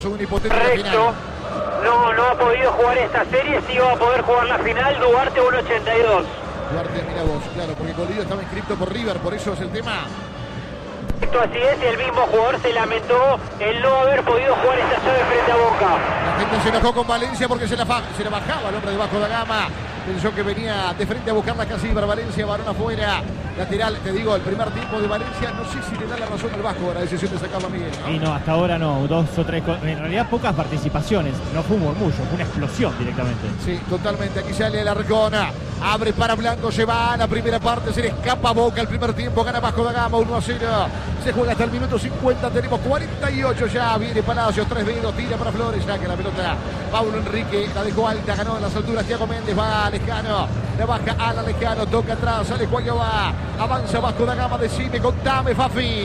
Una hipotética final. No ha podido jugar esta serie, sí va a poder jugar la final. Duarte 1.82. Duarte, mira vos, claro, porque Colidio estaba inscrito por River, por eso es el tema. Esto así es, y el mismo jugador se lamentó el no haber podido jugar esta llave frente a Boca. La gente se enojó con Valencia porque se la bajaba el hombre de Vasco da Gama. Pensó que venía de frente a buscarla Casíbar. Valencia, varón afuera. Lateral, te digo, el primer tiempo de Valencia, no sé si le da la razón al Vasco la decisión de sacarlo a Miguel, ¿no? Y no, hasta ahora no, 2 o 3, en realidad pocas participaciones, no fue un murmullo, fue una explosión directamente. Sí, totalmente, aquí sale la Arcona, abre para Blanco, se va a la primera parte, se le escapa Boca el primer tiempo, gana Vasco da Gama 1-0, se juega hasta el minuto 50, tenemos 48 ya, viene Palacios, 3 dedos, tira para Flores, saca la pelota, Paulo Enrique, la dejó alta, ganó en las alturas, Thiago Méndez, va a Lejano, la baja a la Lejano, toca atrás, sale Cuello, va, avanza Vasco da Gama, decime, contame, Fafi.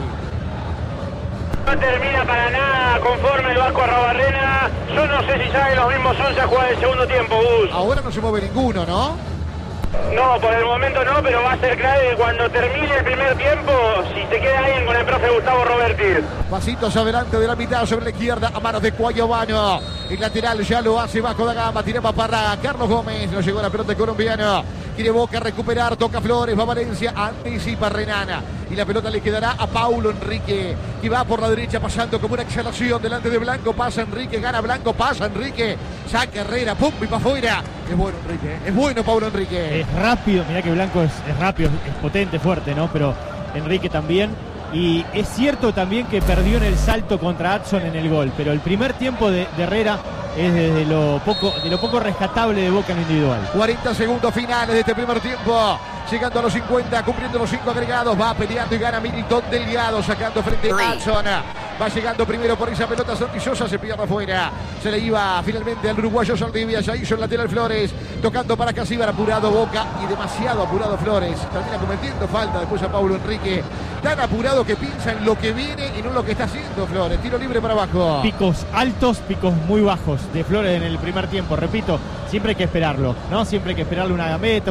No termina para nada conforme el Vasco Arrobarrena. Yo no sé si saben los mismos 11 a jugar el segundo tiempo, Gus. Ahora no se mueve ninguno, ¿no? No, por el momento no, pero va a ser clave cuando termine el primer tiempo, si se queda alguien con el profe Gustavo Roberti. Pasitos adelante de la mitad sobre la izquierda a manos de Cuayobano. El lateral ya lo hace Vasco da Gama, tiraba para Carlos Gómez, no llegó la pelota colombiano. Quiere Boca recuperar, toca Flores, va Valencia, anticipa Renana. Y la pelota le quedará a Paulo Enrique, que va por la derecha pasando como una exhalación delante de Blanco. Pasa Enrique, gana Blanco, pasa Enrique, saca Herrera, pum, y para afuera. Es bueno Enrique, es bueno Paulo Enrique. Es rápido, mirá que Blanco es rápido, es potente, fuerte, ¿no? Pero Enrique también. Y es cierto también que perdió en el salto contra Adson en el gol, pero el primer tiempo de Herrera es de lo poco rescatable de Boca en lo individual. 40 segundos finales de este primer tiempo. Llegando a los 50, cumpliendo los 5 agregados. Va peleando y gana Milton Delgado, sacando frente a Adson. Va llegando primero por esa pelota Santillosa, se pierde afuera. Se le iba finalmente al uruguayo Saldivia. Ya hizo el lateral Flores. Tocando para Casíbar, apurado Boca y demasiado apurado Flores. Termina cometiendo falta después a Paulo Enrique. Tan apurado que piensa en lo que viene y no en lo que está haciendo Flores. Tiro libre para abajo. Picos altos, picos muy bajos de Flores en el primer tiempo. Repito, siempre hay que esperarlo, ¿no? Siempre hay que esperarle una gambeta,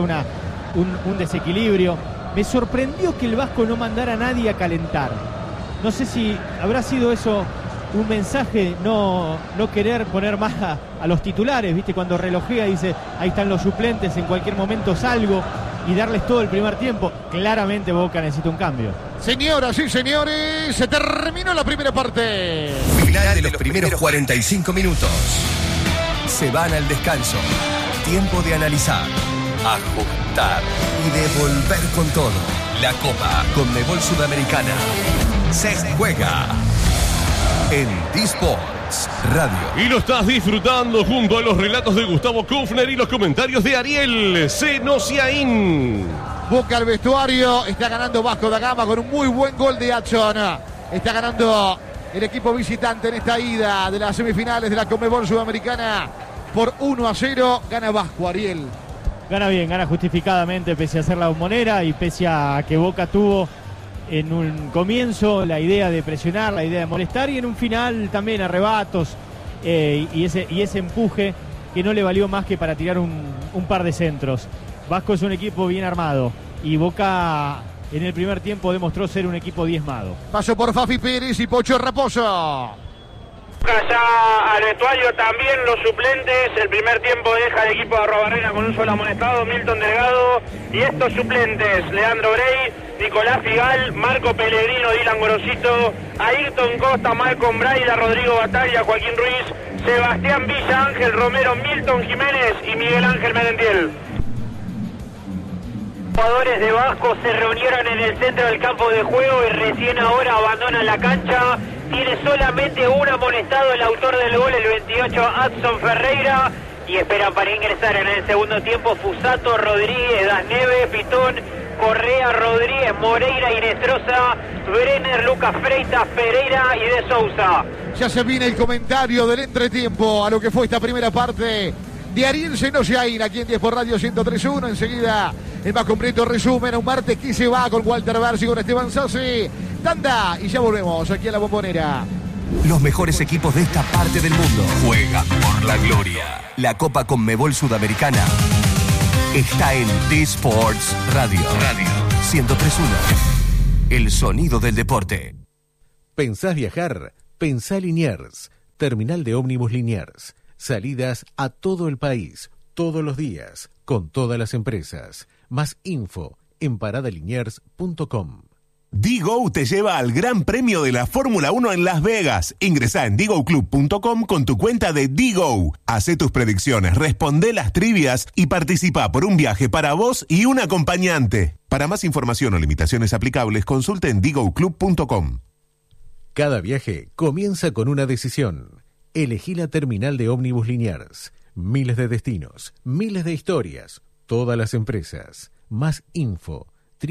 un desequilibrio. Me sorprendió que el Vasco no mandara a nadie a calentar. No sé si habrá sido eso un mensaje, no querer poner más a los titulares, ¿viste? Cuando relojea dice, ahí están los suplentes, en cualquier momento salgo, y darles todo el primer tiempo. Claramente Boca necesita un cambio. Señoras y señores, se terminó la primera parte. Final de los primeros 45 minutos. Se van al descanso. Tiempo de analizar, ajustar y devolver con todo. La Copa Conmebol Sudamericana se juega en D-Sports Radio. Y lo estás disfrutando junto a los relatos de Gustavo Kufner y los comentarios de Ariel Senosiaín. Boca al vestuario, está ganando Vasco da Gama con un muy buen gol de Adson. Está ganando el equipo visitante en esta ida de las semifinales de la Conmebol Sudamericana por 1-0. Gana Vasco, Ariel. Gana bien, gana justificadamente pese a ser la bombonera y pese a que Boca tuvo en un comienzo la idea de presionar, la idea de molestar, y en un final también arrebatos y ese empuje que no le valió más que para tirar un par de centros. Vasco es un equipo bien armado y Boca en el primer tiempo demostró ser un equipo diezmado. Paso por Fafi Pérez y Pocho Raposo. Ya al vestuario también los suplentes. El primer tiempo deja el equipo de Arrobarrena con un solo amonestado, Milton Delgado. Y estos suplentes, Leandro Brey, Nicolás Figal, Marco Pellegrino, Dylan Gorosito, Ayrton Costa, Malcolm Braida, Rodrigo Batalla, Joaquín Ruiz, Sebastián Villa, Ángel Romero, Milton Jiménez y Miguel Ángel Merentiel. Los jugadores de Vasco se reunieron en el centro del campo de juego y recién ahora abandonan la cancha. Tiene solamente un amonestado el autor del gol, el 28, Adson Ferreira. Y esperan para ingresar en el segundo tiempo Fusato, Rodríguez, Dasneve, Pitón, Correa, Rodríguez, Moreira, Inestrosa, Brenner, Lucas Freitas, Pereira y De Sousa. Ya se viene el comentario del entretiempo a lo que fue esta primera parte de Ariel Senosiaín aquí en 10 por Radio 103.1. Enseguida el más completo resumen a un martes que se va con Walter Bersi, con Esteban Sassi. Tanda y ya volvemos aquí a la Bombonera. Los mejores equipos de esta parte del mundo juegan por la gloria. La Copa Conmebol Sudamericana está en D-Sports Radio 103.1. El sonido del deporte. ¿Pensás viajar? Pensá Liniers. terminal de ómnibus Liniers. Salidas a todo el país, todos los días, con todas las empresas. Más info en paradaliniers.com. D-Go te lleva al Gran Premio de la Fórmula 1 en Las Vegas. Ingresá en dgoclub.com con tu cuenta de D-Go. Hacé tus predicciones, responde las trivias y participa por un viaje para vos y un acompañante. Para más información o limitaciones aplicables, consulte en dgoclub.com. Cada viaje comienza con una decisión. Elegí la terminal de ómnibus Liniers. Miles de destinos, miles de historias, todas las empresas. Más info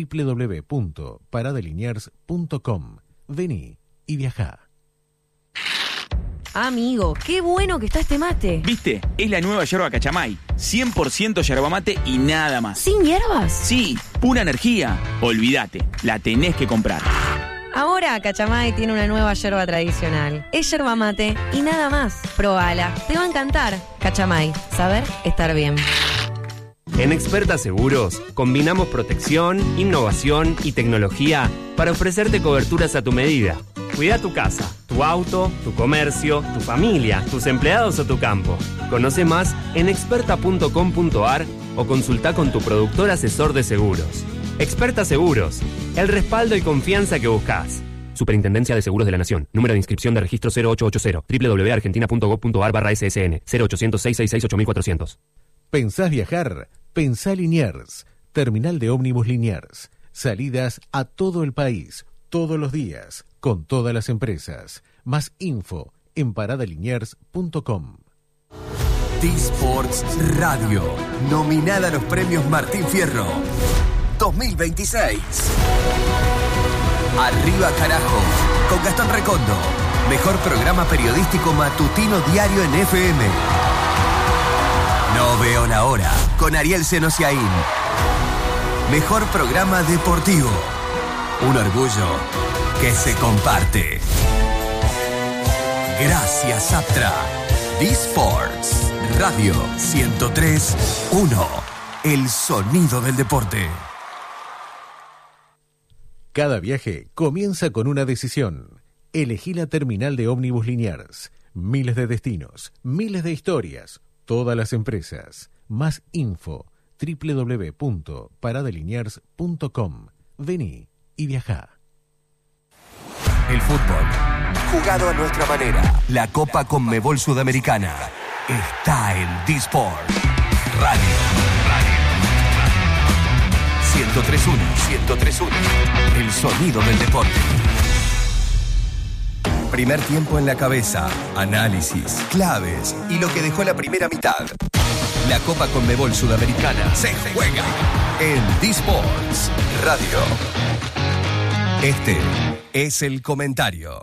www.paradaliniers.com. Vení y viajá. Amigo, qué bueno que está este mate. ¿Viste? Es la nueva yerba Cachamay. 100% yerba mate y nada más. ¿Sin hierbas? Sí, pura energía. Olvídate, la tenés que comprar. Ahora Cachamay tiene una nueva yerba tradicional. Es yerba mate y nada más. Probala, te va a encantar. Cachamay, saber estar bien. En Experta Seguros combinamos protección, innovación y tecnología para ofrecerte coberturas a tu medida. Cuida tu casa, tu auto, tu comercio, tu familia, tus empleados o tu campo. Conoce más en experta.com.ar o consulta con tu productor asesor de seguros. Experta Seguros, el respaldo y confianza que buscas. Superintendencia de Seguros de la Nación. Número de inscripción de registro 0880. www.argentina.gov.ar/SSN 0800-666-8400. ¿Pensás viajar? Pensá Liniers. Terminal de ómnibus Liniers. Salidas a todo el país, todos los días, con todas las empresas. Más info en paradaliniers.com. T-Sports Radio, nominada a los premios Martín Fierro 2026. Arriba carajo, con Gastón Recondo. Mejor programa periodístico matutino diario en FM. No veo la hora, con Ariel Senosiaín. Mejor programa deportivo. Un orgullo que se comparte. Gracias, Aptra. D-Sports Radio 103.1. El sonido del deporte. Cada viaje comienza con una decisión. Elegí la terminal de ómnibus Liniers. Miles de destinos, miles de historias, todas las empresas. Más info www.paradaliniers.com. Vení y viajá. El fútbol, jugado a nuestra manera. La Copa Conmebol Sudamericana está en D-Sport Radio. 103.1. El sonido del deporte. Primer tiempo en la cabeza, análisis, claves y lo que dejó la primera mitad. La Copa Conmebol Sudamericana se juega en D-Sports Radio. Este es el comentario.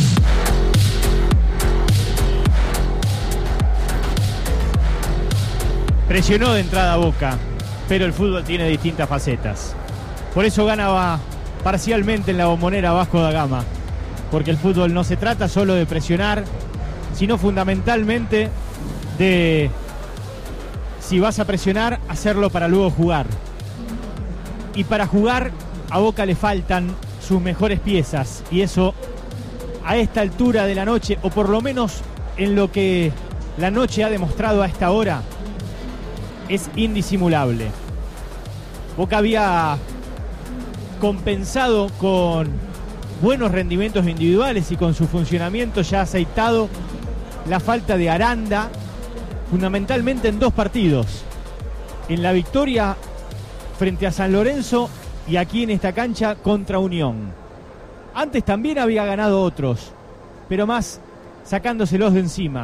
Presionó de entrada Boca, pero el fútbol tiene distintas facetas. Por eso ganaba parcialmente en la Bombonera Vasco da Gama, porque el fútbol no se trata solo de presionar, sino fundamentalmente de, si vas a presionar, hacerlo para luego jugar. Y para jugar a Boca le faltan sus mejores piezas, y eso a esta altura de la noche, o por lo menos en lo que la noche ha demostrado a esta hora, es indisimulable. Boca había compensado con buenos rendimientos individuales y con su funcionamiento ya aceitado la falta de Aranda, fundamentalmente en dos partidos: en la victoria frente a San Lorenzo y aquí en esta cancha contra Unión. Antes también había ganado otros, pero más sacándoselos de encima.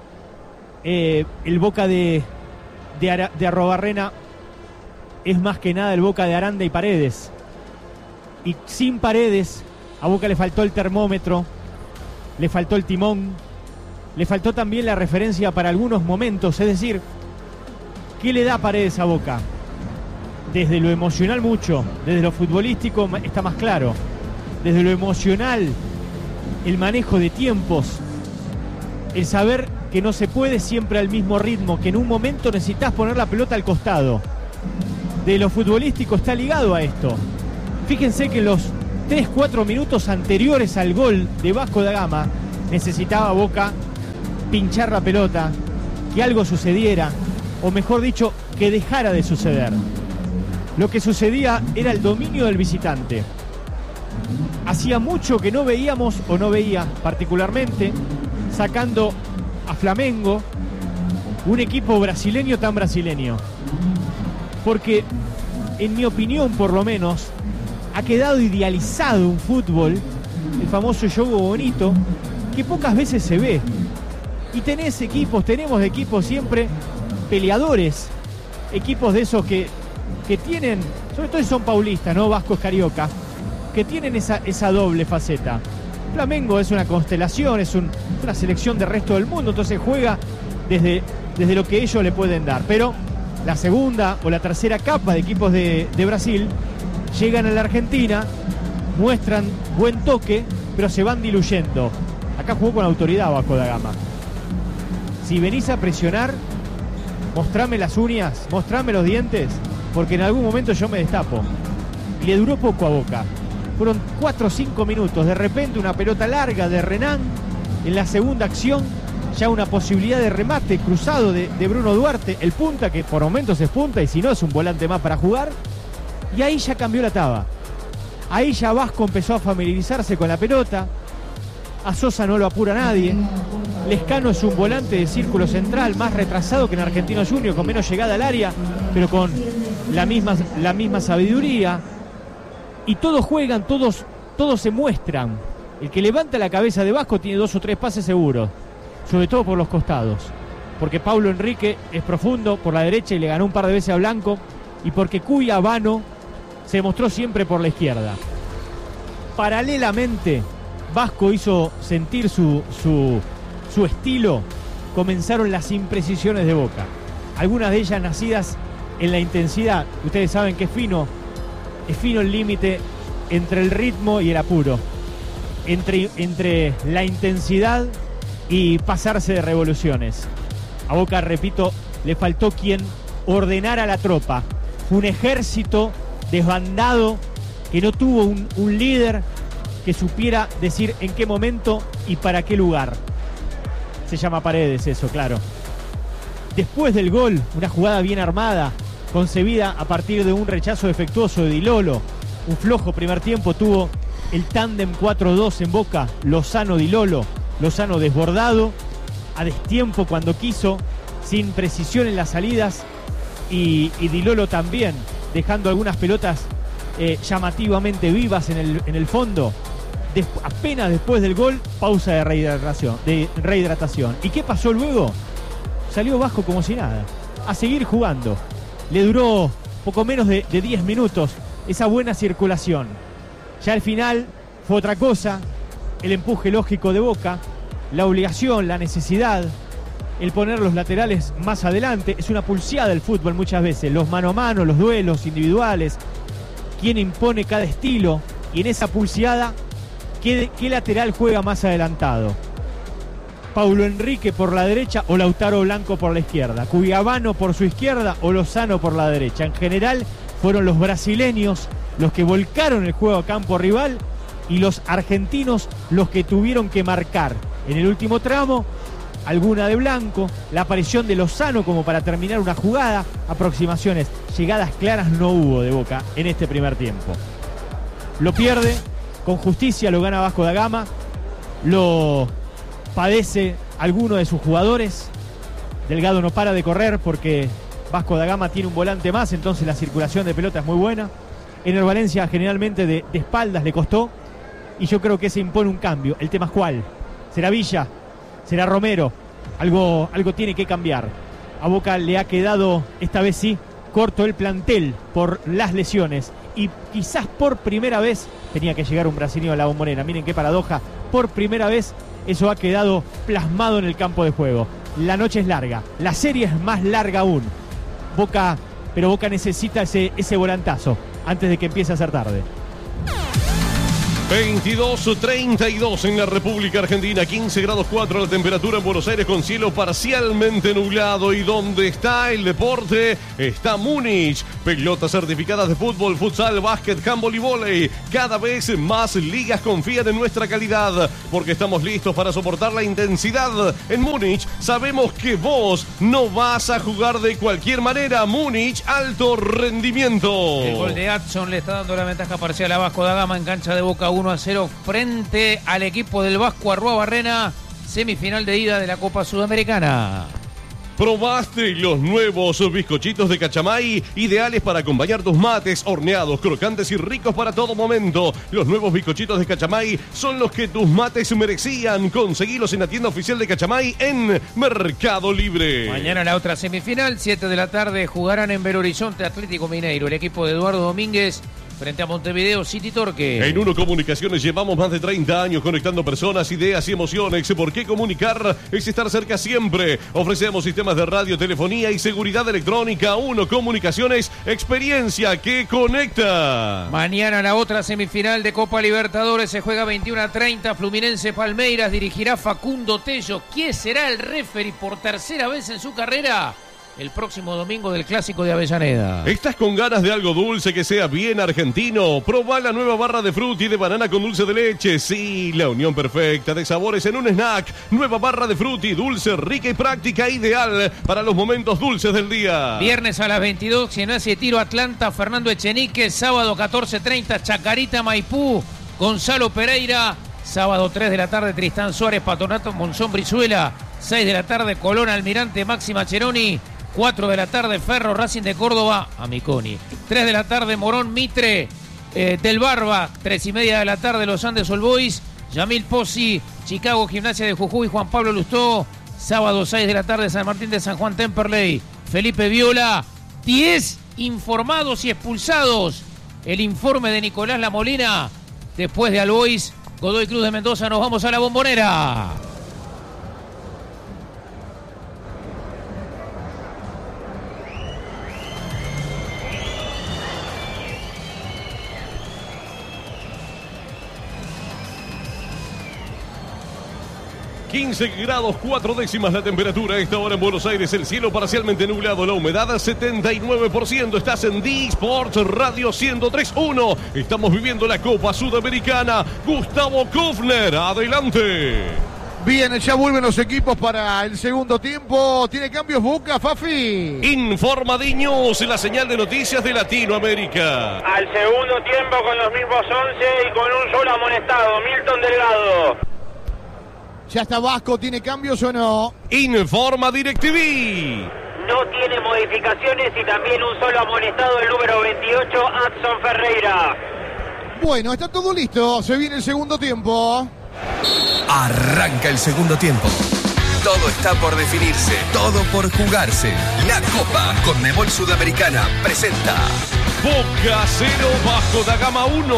El Boca de Arrobarrena es más que nada el Boca de Aranda y Paredes. Y sin Paredes, a Boca le faltó el termómetro, le faltó el timón, le faltó también la referencia para algunos momentos. Es decir, ¿qué le da Paredes a Boca? Desde lo emocional mucho, desde lo futbolístico está más claro. Desde lo emocional, el manejo de tiempos, el saber que no se puede siempre al mismo ritmo, que en un momento necesitas poner la pelota al costado. De lo futbolístico está ligado a esto. Fíjense que los 3-4 minutos anteriores al gol de Vasco da Gama necesitaba Boca pinchar la pelota, que algo sucediera, o mejor dicho, que dejara de suceder. Lo que sucedía era el dominio del visitante. Hacía mucho que no veíamos, o no veía particularmente, sacando a Flamengo, un equipo brasileño tan brasileño. Porque, en mi opinión por lo menos, ha quedado idealizado un fútbol, el famoso juego bonito, que pocas veces se ve. Y tenemos equipos siempre peleadores, equipos de esos que tienen, sobre todo si son paulistas, ¿no? Vascos, carioca, que tienen esa doble faceta. Flamengo es una constelación, es una selección del resto del mundo, entonces juega desde lo que ellos le pueden dar. Pero la segunda o la tercera capa de equipos de Brasil llegan a la Argentina, muestran buen toque, pero se van diluyendo. Acá jugó con autoridad Vasco da Gama. Si venís a presionar, mostrame las uñas, mostrame los dientes, porque en algún momento yo me destapo. Y le duró poco a Boca. Fueron 4 o 5 minutos. De repente una pelota larga de Renan. En la segunda acción ya una posibilidad de remate cruzado de Bruno Duarte, el punta, que por momentos es punta y si no es un volante más para jugar. Y ahí ya cambió la taba. Ahí ya Vasco empezó a familiarizarse con la pelota. A Sosa no lo apura nadie. Lescano es un volante de círculo central, más retrasado que en Argentinos Juniors, con menos llegada al área, pero con la misma sabiduría. Y todos juegan, todos se muestran. El que levanta la cabeza de Vasco tiene 2 o 3 pases seguros, sobre todo por los costados. Porque Paulo Enrique es profundo por la derecha y le ganó un par de veces a Blanco, y porque Cuy Habano se mostró siempre por la izquierda. Paralelamente, Vasco hizo sentir su estilo. Comenzaron las imprecisiones de Boca, algunas de ellas nacidas en la intensidad. Ustedes saben que es fino el límite entre el ritmo y el apuro, entre la intensidad y pasarse de revoluciones. A Boca, repito, le faltó quien ordenara a la tropa. Fue un ejército desbandado que no tuvo un líder que supiera decir en qué momento y para qué lugar. Se llama Paredes eso, claro. Después del gol, una jugada bien armada, concebida a partir de un rechazo defectuoso de Di Lolo. Un flojo primer tiempo tuvo el tándem 4-2 en Boca, Lozano-Di Lolo. Lozano desbordado, a destiempo cuando quiso, sin precisión en las salidas, y Di Lolo también, dejando algunas pelotas llamativamente vivas en el fondo. Apenas después del gol, pausa de rehidratación. ¿Y qué pasó luego? Salió Vasco como si nada, a seguir jugando. Le duró poco menos de 10 minutos esa buena circulación. Ya al final fue otra cosa, el empuje lógico de Boca, la obligación, la necesidad, el poner los laterales más adelante. Es una pulseada el fútbol muchas veces, los mano a mano, los duelos individuales, quién impone cada estilo, y en esa pulseada, ¿qué lateral juega más adelantado? Paulo Enrique por la derecha o Lautaro Blanco por la izquierda, Cuyabano por su izquierda o Lozano por la derecha. En general fueron los brasileños los que volcaron el juego a campo rival y los argentinos los que tuvieron que marcar en el último tramo. Alguna de Blanco, la aparición de Lozano como para terminar una jugada, aproximaciones, llegadas claras no hubo de Boca en este primer tiempo. Lo pierde, con justicia lo gana Vasco da Gama, lo padece alguno de sus jugadores. Delgado no para de correr porque Vasco da Gama tiene un volante más, entonces la circulación de pelota es muy buena. En el Valencia generalmente de espaldas le costó, y yo creo que se impone un cambio. El tema es cuál. ¿Será Villa? ¿Será Romero? Algo tiene que cambiar. A Boca le ha quedado, esta vez sí, corto el plantel por las lesiones. Y quizás por primera vez tenía que llegar un brasileño a la Bombonera. Miren qué paradoja. Por primera vez eso ha quedado plasmado en el campo de juego. La noche es larga. La serie es más larga aún. Pero Boca necesita ese volantazo antes de que empiece a ser tarde. 22:32 en la República Argentina, 15 grados 4 la temperatura en Buenos Aires con cielo parcialmente nublado. ¿Y dónde está el deporte? Está Múnich. Pelotas certificadas de fútbol, futsal, básquet, handball y vóley. Cada vez más ligas confían en nuestra calidad porque estamos listos para soportar la intensidad. En Múnich sabemos que vos no vas a jugar de cualquier manera. Múnich, alto rendimiento. El gol de Adson le está dando la ventaja parcial a Vasco da Gama en cancha de Boca 1-0 frente al equipo del Vasco Arruabarrena, semifinal de ida de la Copa Sudamericana. ¿Probaste los nuevos bizcochitos de Cachamay? Ideales para acompañar tus mates, horneados, crocantes y ricos para todo momento. Los nuevos bizcochitos de Cachamay son los que tus mates merecían. Conseguilos en la tienda oficial de Cachamay en Mercado Libre. Mañana la otra semifinal, 7 de la tarde, jugarán en Belo Horizonte Atlético Mineiro, el equipo de Eduardo Domínguez frente a Montevideo City Torque. En Uno Comunicaciones llevamos más de 30 años conectando personas, ideas y emociones. ¿Por qué comunicar? Es estar cerca siempre. Ofrecemos sistemas de radio, telefonía y seguridad electrónica. Uno Comunicaciones, experiencia que conecta. Mañana la otra semifinal de Copa Libertadores se juega 21:30. Fluminense Palmeiras, dirigirá Facundo Tello. ¿Quién será el referee por tercera vez en su carrera? El próximo domingo del Clásico de Avellaneda. ¿Estás con ganas de algo dulce que sea bien argentino? Probá la nueva barra de frutti de banana con dulce de leche. Sí, la unión perfecta de sabores en un snack. Nueva barra de frutti, dulce, rica y práctica, ideal para los momentos dulces del día. Viernes a las 22, Gimnasia y Tiro Atlanta, Fernando Echenique. Sábado 14:30, Chacarita Maipú, Gonzalo Pereira. Sábado 3 de la tarde, Tristán Suárez, Patronato Monzón Brizuela. 6 de la tarde, Colón Almirante, Máxima Cheroni. 4 de la tarde, Ferro Racing de Córdoba, Amiconi. 3 de la tarde, Morón Mitre, Del Barba. 3:30 de la tarde, Los Andes All Boys, Yamil Pozzi, Chicago Gimnasia de Jujuy, Juan Pablo Lustó. Sábado 6 de la tarde, San Martín de San Juan, Temperley, Felipe Viola. 10 informados y expulsados. El informe de Nicolás La Molina. Después de All Boys, Godoy Cruz de Mendoza, nos vamos a la Bombonera. ...15 grados 4 décimas la temperatura a esta hora en Buenos Aires. El cielo parcialmente nublado, la humedad 79%. Estás en D-Sports Radio 103.1. Estamos viviendo la Copa Sudamericana. Gustavo Kufner, adelante. Bien, ya vuelven los equipos para el segundo tiempo. ¿Tiene cambios Boca, Fafi? Informa D-News, la señal de noticias de Latinoamérica. Al segundo tiempo con los mismos 11 y con un solo amonestado, Milton Delgado. ¿Ya está Vasco? ¿Tiene cambios o no? Informa DirecTV. No tiene modificaciones y también un solo amonestado, el número 28, Adson Ferreira. Bueno, está todo listo. Se viene el segundo tiempo. Arranca el segundo tiempo. Todo está por definirse, todo por jugarse. La Copa Conmebol Sudamericana presenta Boca 0, Vasco da Gama 1.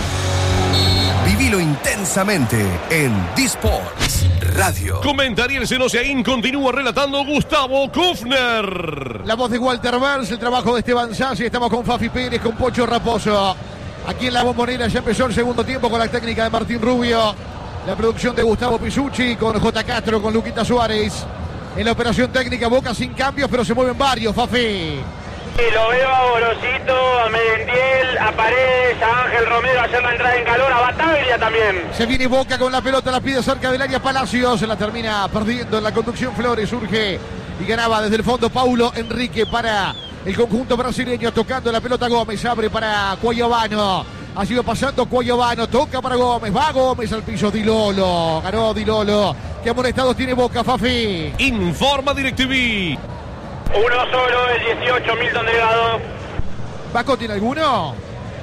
Vivilo intensamente en D-Sports Radio. Comentaría el Senosiaín, continúa relatando Gustavo Kufner. La voz de Walter Burns, el trabajo de Esteban Sassi. Estamos con Fafi Pérez, con Pocho Raposo. Aquí en la Bombonera ya empezó el segundo tiempo con la técnica de Martín Rubio. La producción de Gustavo Pisucci con J. Castro, con Luquita Suárez. En la operación técnica, Boca sin cambios, pero se mueven varios, Fafi. Lo veo a Gorosito, a Medentiel, a Paredes, a Ángel Romero, hacer la entrada en calor, a Bataglia también. Se viene Boca con la pelota, la pide cerca del área Palacios, la termina perdiendo en la conducción Flores, surge y ganaba desde el fondo Paulo Enrique para el conjunto brasileño, tocando la pelota Gómez, abre para Cuayobano, ha sido pasando Cuayobano, toca para Gómez, va Gómez al piso, Di Lolo, ganó Di Lolo. ¿Qué amonestados tiene Boca, Fafi? Informa DirecTV. Uno solo, el 18, Milton Delgado. ¿Vasco tiene alguno?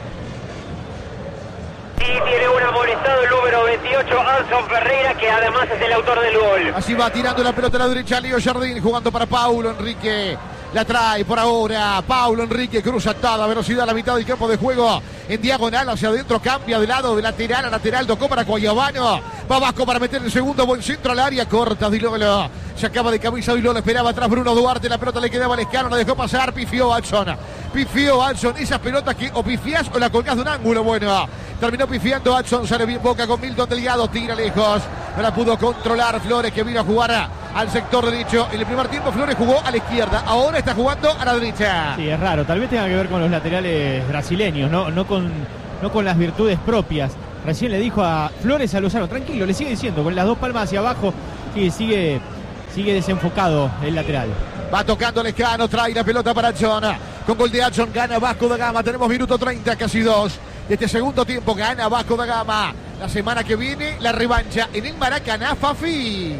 Y tiene un amonestado, el número 28, Adson Ferreira, que además es el autor del gol. Así va tirando la pelota a la derecha, Leo Jardín jugando para Paulo Enrique. La trae por ahora Paulo Enrique, cruza toda velocidad a la mitad del campo de juego. En diagonal hacia adentro, cambia de lado, de lateral a lateral, tocó para Cuayobano. Va Vasco para meter el segundo, buen centro al área, corta Di Lolo. Se acaba de camisa Di Lolo, esperaba atrás Bruno Duarte, la pelota le quedaba al escano, la dejó pasar, pifió Adson. Pifió Adson, esas pelotas que o pifiás o la colgás de un ángulo. Bueno, terminó pifiando Adson, sale bien Boca con Milton Delgado, tira lejos. No la pudo controlar Flores, que vino a jugar al sector derecho. En el primer tiempo Flores jugó a la izquierda, ahora está jugando a la derecha. Sí, es raro, tal vez tenga que ver con los laterales brasileños, no con las virtudes propias. Recién le dijo a Flores a Lozano, tranquilo, le sigue diciendo, con las dos palmas hacia abajo, sigue desenfocado el lateral. Va tocando Lescano, trae la pelota para Adson. Con gol de Adson gana Vasco da Gama. Tenemos minuto 30, casi 2. De este segundo tiempo gana Vasco da Gama. La semana que viene la revancha en el Maracaná, Fafi.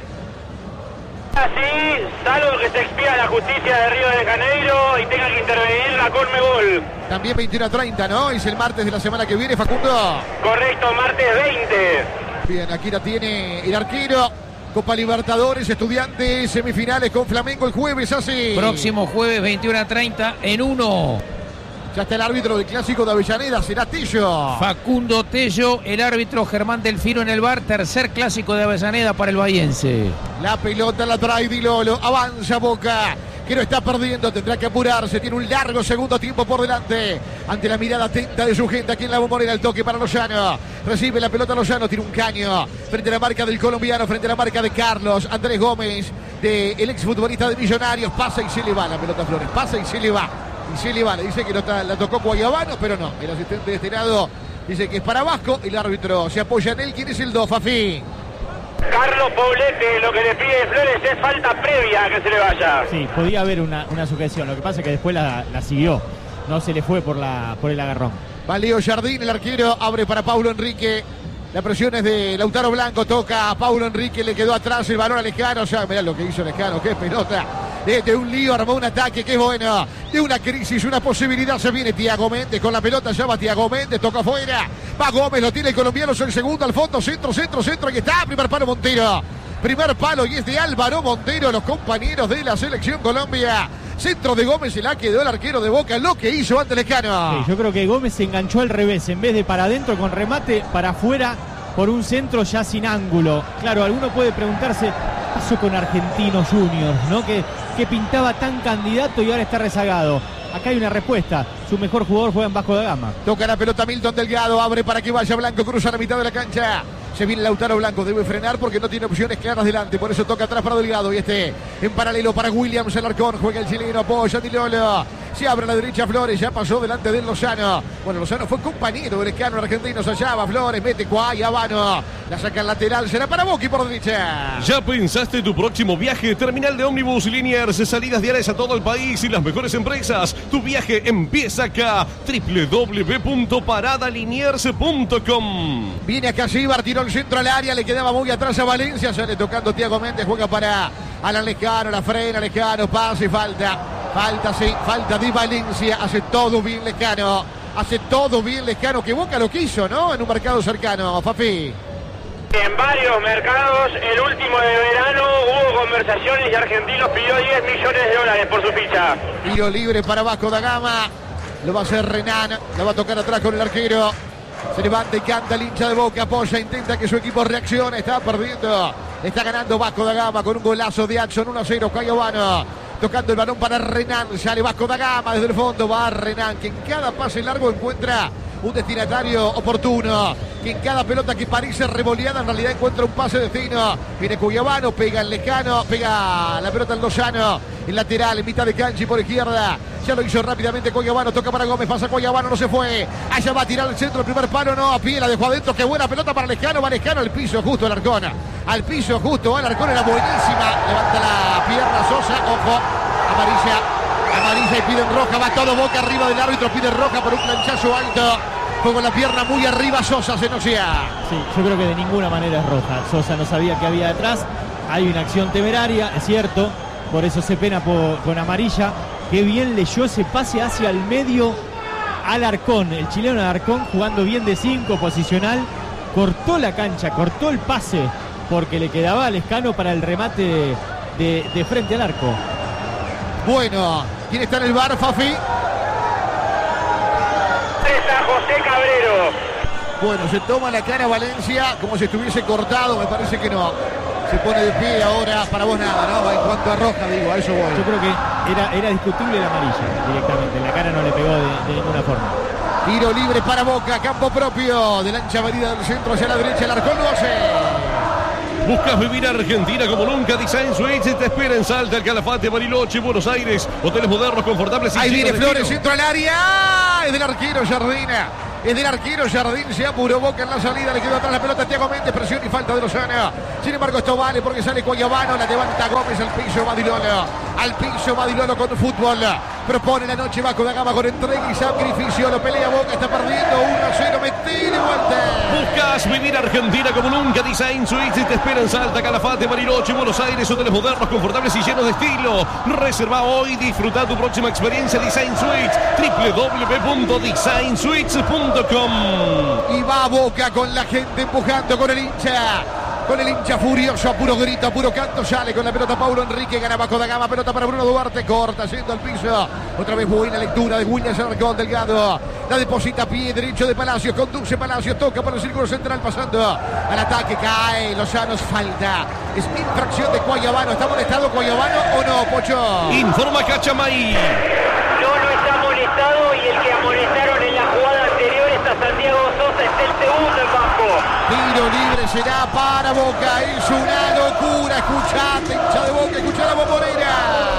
Así, salvo que se expida la justicia de Río de Janeiro y tenga que intervenir la Conmebol. También 21:30, ¿no? Es el martes de la semana que viene, Facundo. Correcto, martes 20. Bien, aquí la tiene el arquero. Copa Libertadores, Estudiantes, semifinales con Flamengo el jueves, así. Próximo jueves, 21:30, en 1. Ya está el árbitro del Clásico de Avellaneda, será Tello. Facundo Tello, el árbitro Germán Delfino en el VAR, tercer Clásico de Avellaneda para el bahiense. La pelota la trae Di Lolo, avanza Boca, que no está perdiendo, tendrá que apurarse, tiene un largo segundo tiempo por delante, ante la mirada atenta de su gente aquí en la Bombonera. El toque para Lozano, recibe la pelota Lozano, tiene un caño, frente a la marca del colombiano, frente a la marca de Carlos Andrés Gómez, del exfutbolista de Millonarios, pasa y se le va la pelota a Flores, pasa y se le va. Y se le va, le dice que no está, la tocó Guayabano, pero no, el asistente de este lado dice que es para Vasco, el árbitro se apoya en él. ¿Quién es el 2, Fafi? Carlos Poblete, lo que le pide Flores es falta previa a que se le vaya. Sí, podía haber una sujeción, lo que pasa es que después la siguió, no se le fue por el agarrón. Va Leo Jardín, el arquero, abre para Paulo Enrique. La presión es de Lautaro Blanco, toca a Paulo Enrique, le quedó atrás el balón a Lescano. O sea, mirá lo que hizo Lescano, qué pelota. De un lío, armó un ataque, qué bueno. De una crisis, una posibilidad, se viene Thiago Méndez con la pelota, ya va Thiago Méndez, toca afuera. Va Gómez, lo tiene el colombiano, es el segundo al fondo, centro, aquí está, primer palo Montero. Primer palo y es de Álvaro Montero, los compañeros de la Selección Colombia. Centro de Gómez, se la quedó el arquero de Boca, lo que hizo ante Lescano. Sí, yo creo que Gómez se enganchó al revés, en vez de para adentro con remate, para afuera por un centro ya sin ángulo. Claro, alguno puede preguntarse, ¿qué pasó con Argentinos Juniors, ¿no? Que pintaba tan candidato y ahora está rezagado. Acá hay una respuesta, su mejor jugador juega en Vasco da Gama. Toca la pelota Milton Delgado, abre para que vaya Blanco, cruza la mitad de la cancha. Se viene Lautaro Blanco, debe frenar porque no tiene opciones claras delante, por eso toca atrás para Delgado y en paralelo para Williams Alarcón, juega el chileno, apoya Di Lolo, se abre a la derecha Flores, ya pasó delante de Lozano. Bueno, Lozano fue compañero del Lescano argentino, allá va Flores, mete Guayabano, la saca al lateral, será para Boca y por derecha. ¿Ya pensaste tu próximo viaje? Terminal de ómnibus Liniers, salidas diarias a todo el país y las mejores empresas. Tu viaje empieza acá, www.paradaliniers.com. Viene acá Gibar, tiró el centro al área, le quedaba muy atrás a Valencia, sale tocando Thiago Méndez, juega para Alan Lescano, la frena Lescano, pase y falta de Valencia, hace todo bien Lescano, que Boca lo quiso, ¿no? En un mercado cercano, Fafi. En varios mercados, el último de verano, hubo conversaciones y Argentinos pidió 10 millones de dólares por su ficha. Tiro libre para Vasco da Gama, lo va a hacer Renan, lo va a tocar atrás con el arquero. Se levanta y canta el hincha de Boca, apoya, intenta que su equipo reaccione, está perdiendo, está ganando Vasco da Gama con un golazo de Adson, 1-0, Guayabano, tocando el balón para Renan, sale Vasco da Gama desde el fondo, va Renan, que en cada pase largo encuentra un destinatario oportuno, que en cada pelota que parece revoleada en realidad encuentra un pase de destino. Viene Cuyabano, pega el Lescano, pega la pelota al Lozano, el lateral en mitad de cancha y por izquierda. Ya lo hizo rápidamente Cuyabano, toca para Gómez, pasa Cuyabano, no se fue. Allá va a tirar el centro, el primer palo, no, a pie, la dejó adentro, qué buena pelota para Lescano, va Lescano al piso justo Alarcón. Al piso justo, Alarcón era buenísima, levanta la pierna Sosa, ojo, amarilla y piden roja, va todo Boca arriba del árbitro, pide roja por un planchazo alto. Fue con la pierna muy arriba Sosa, se nocia. Sí, yo creo que de ninguna manera es roja. Sosa no sabía que había detrás. Hay una acción temeraria, es cierto. Por eso se pena con amarilla. Qué bien leyó ese pase hacia el medio Alarcón. El chileno Alarcón jugando bien de 5, posicional. Cortó la cancha, cortó el pase. Porque le quedaba a Lescano para el remate de frente al arco. Bueno, ¿quién está en el VAR, Fafi? José Cabrero. Bueno, se toma la cara Valencia como si estuviese cortado, me parece que no. Se pone de pie ahora, para vos nada, ¿no? En cuanto a roja, digo, a eso voy. Yo creo que era discutible la amarilla directamente. En la cara no le pegó de ninguna forma. Tiro libre para Boca, campo propio. De la ancha avenida del centro hacia la derecha, el Arcón lo hace. ¿Buscas vivir Argentina como nunca? Design Suites te espera en Salta, El Calafate, Bariloche, Buenos Aires. Hoteles modernos, confortables y ahí viene llenos de Flores, estilo. centro al área. Es del arquero Jardina. Es del arquero Jardín, se apuró Boca en la salida, le quedó atrás la pelota a Thiago Méndez, presión y falta de Lozano. Sin embargo, esto vale porque sale Cuayabano, la levanta Gómez al piso, Badilolo. Al piso Badilolo con fútbol. Propone la noche Vasco da Gama con entrega y sacrificio. Lo pelea Boca, está perdiendo 1-0, metí de vuelta. ¿Buscas vivir Argentina como nunca? Design Suites te espera en Salta, Calafate, Bariloche, Buenos Aires. Hoteles modernos, confortables y llenos de estilo. Reserva hoy, disfruta tu próxima experiencia Design Suites. www.designsuites.com. Y va Boca con la gente empujando con el hincha. Con el hincha furioso, a puro grito, a puro canto, sale con la pelota Paulo Enrique, gana Vasco da Gama, pelota para Bruno Duarte, corta, yendo al piso. Otra vez buena lectura de Williams Arcón Delgado. La deposita a pie derecho de Palacios, conduce Palacios, toca para el círculo central pasando al ataque, cae, Lozano, falta. Es infracción de Cuayabano, ¿está molestado Cuayabano o no, Pocho? Informa Cachamay. No está molestado y el que amonestaron en la jugada anterior es a Santiago Sosa, es el segundo en Vasco. Tiro libre será para Boca, es una locura, escuchate, hincha de Boca, escuchá la bombonera.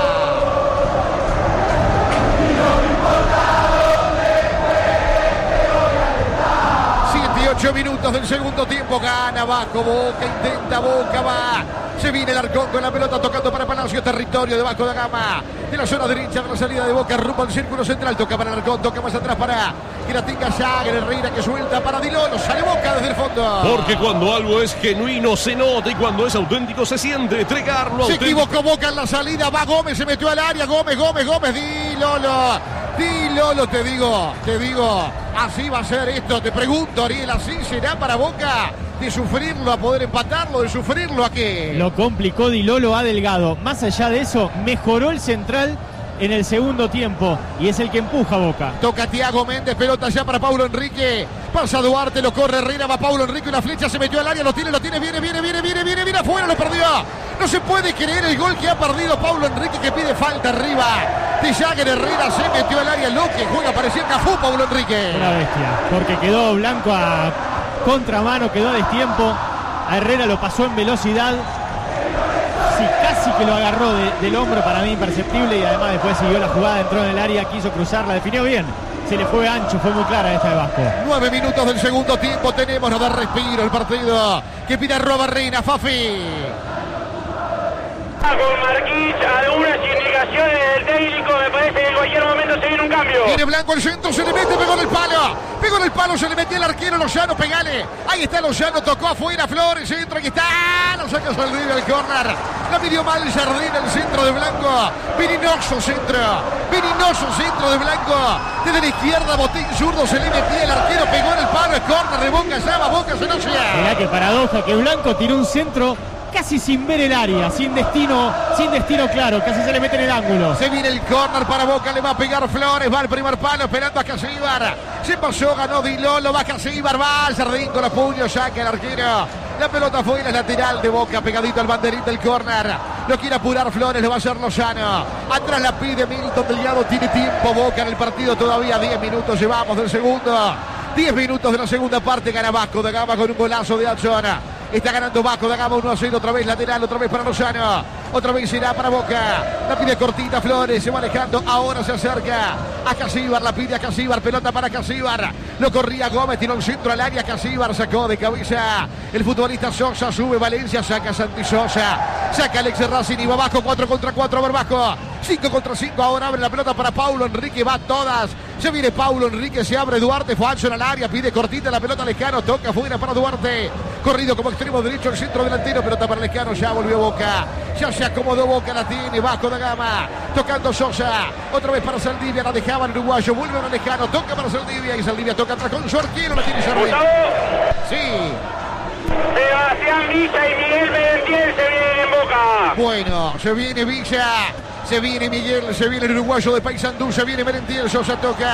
7-8 minutos del segundo tiempo, gana Vasco, Boca, intenta Boca, va. Se viene el Arcón con la pelota tocando para Palacio, territorio de Vasco da Gama. De la zona derecha de la salida de Boca, rumbo al círculo central, toca para el Arcón, toca más atrás para que la tenga Jagger, Herrera que suelta para Dilolo, sale Boca desde el fondo. Porque cuando algo es genuino se nota y cuando es auténtico se siente. Entregarlo se auténtico. equivocó Boca en la salida, va Gómez, se metió al área, Gómez, Dilolo, te digo, así va a ser esto, te pregunto, Ariel, así será para Boca. De sufrirlo a poder empatarlo, de sufrirlo a qué. Lo complicó Dilolo a Delgado. Más allá de eso, mejoró el central en el segundo tiempo y es el que empuja a Boca. Toca Thiago Méndez, pelota ya para Paulo Enrique. Pasa Duarte, lo corre Herrera, va Paulo Enrique, una flecha, se metió al área, lo tiene, viene, afuera, lo perdió. No se puede creer el gol que ha perdido Paulo Enrique, que pide falta arriba. De Jagger, Herrera se metió al área, lo que juega, parecía Cafú Paulo Enrique. Una bestia, porque quedó Blanco a contramano, quedó a destiempo. A Herrera lo pasó en velocidad. Sí, casi que lo agarró del hombro, para mí imperceptible, y además después siguió la jugada, entró en el área, quiso cruzarla, definió bien. Se le fue ancho, fue muy clara esta de Vasco. 9 minutos del segundo tiempo, tenemos, no da respiro el partido. Que pide Roba Reina, Fafi. Con Marquich, algunas indicaciones del técnico, me parece que en cualquier momento se viene un cambio. Viene Blanco al centro, se le mete, pegó en el palo, se le metió el arquero Lozano, pegale. Ahí está Lozano, tocó afuera, Flores, centro, aquí está, lo saca Saldivia al córner. La pidió mal Jardín, el centro de Blanco. Veninoso centro de Blanco. Desde la izquierda, Botín zurdo, se le metía el arquero, pegó en el palo, es córner de Boca, ya va Boca, se nocia. Mirá qué paradoja, que Blanco tiró un centro casi sin ver el área, sin destino claro, casi se le mete en el ángulo. Se viene el córner para Boca, le va a pegar Flores, va al primer palo, esperando a Casíbar. Se pasó, ganó Dilolo, va Casíbar, va Jardín con los puños, saca el arquero. La pelota fue en la lateral de Boca, pegadito al banderín del córner. Lo quiere apurar Flores, lo va a hacer Lozano. Atrás la pide Milton Delgado, tiene tiempo Boca en el partido, todavía 10 minutos llevamos del segundo. 10 minutos de la segunda parte, gana Vasco da Gama con un golazo de Achona. Está ganando Vasco da Gama 1-0, otra vez lateral, otra vez para Lozano. Otra vez será para Boca. La pide cortita Flores, se va alejando, ahora se acerca a Casíbar, la pide a Casíbar, pelota para Casíbar. Lo corría Gómez, tiró un centro al área, Casíbar sacó de cabeza el futbolista Sosa, sube Valencia, saca Santi Sosa, saca Alex Racing y va Vasco, 4 contra 4, a ver Vasco. 5 contra 5, ahora abre la pelota para Paulo Enrique, va todas. Se viene Paulo Enrique, se abre Duarte, Falso en el área, pide cortita la pelota Lescano, toca fuera para Duarte. Corrido como extremo derecho, el centro delantero, pelota para Lescano, ya volvió Boca. Ya se acomodó Boca, la tiene Vasco da Gama. Tocando Sosa, otra vez para Saldivia, la dejaba el uruguayo, vuelve a Lescano, toca para Saldivia y Saldivia toca atrás con su arquero, la tiene Jardín. Sí. Sebastián Villa y Miguel Medentiel se vienen en Boca. Bueno, se viene Villa, se viene Miguel, se viene el uruguayo de Paysandú, se viene Merentiel, Sosa toca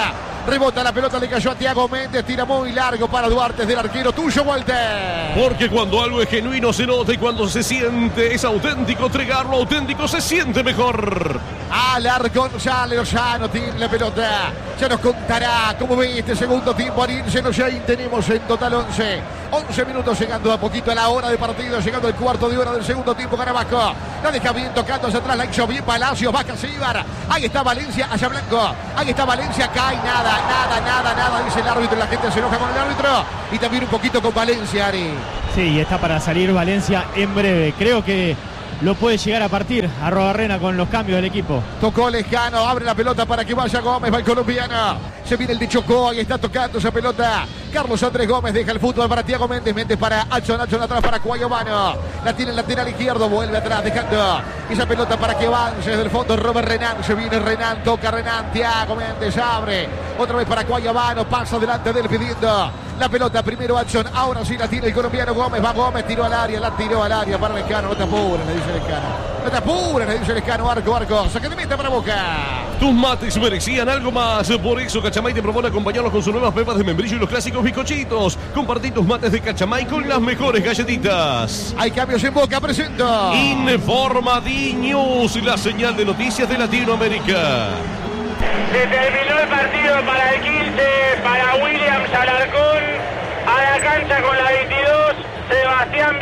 Rebota la pelota, le cayó a Thiago Méndez. Tira muy largo para Duarte, del arquero. Tuyo, Walter. Porque cuando algo es genuino se nota y cuando se siente es auténtico. Entregarlo auténtico se siente mejor. Alarcón sale Lozano, tiene la pelota. Ya nos contará cómo ve este segundo tiempo. Ariel Noyain, tenemos en total 11 minutos, llegando a poquito a la hora de partido, llegando el cuarto de hora del segundo tiempo. Carabasco la deja bien tocando hacia atrás, la hizo bien Palacios, baja Síbar. Ahí está Valencia, hacia Blanco. Ahí está Valencia, cae nada, dice el árbitro. La gente se enoja con el árbitro y también un poquito con Valencia, Ari. Sí, está para salir Valencia en breve. Creo que lo puede llegar a partir a Arrobarrena con los cambios del equipo. Tocó Lejano, abre la pelota para que vaya Gómez, va el colombiano. Se viene el de Chocó, ahí está tocando esa pelota. Carlos Andrés Gómez deja el fútbol para Thiago Méndez. Méndez para Adson atrás para Cuayobano. La tiene el lateral izquierdo, vuelve atrás dejando esa pelota para que avance desde el fondo Robert Renan. Se viene Renan, toca Renan, Thiago Méndez abre. Otra vez para Cuayobano, pasa delante de él pidiendo la pelota. Primero Adson, ahora sí la tiene el colombiano Gómez. Va Gómez, tiró al área, la tiró al área para Lescano. No te apures, le dice Lescano. No te apures, le dice Lescano. Arco. Saque de meta para Boca. Tus mates merecían algo más. Por eso Cachamay te propone acompañarlos con sus nuevas pepas de membrillo y los clásicos bizcochitos. Compartí tus mates de Cachamay con las mejores galletitas. Hay cambios en Boca, presento Informa D-News, la señal de noticias de Latinoamérica. Se terminó el partido para el 15, para Williams Alarcón. A la cancha con la 22, Sebastián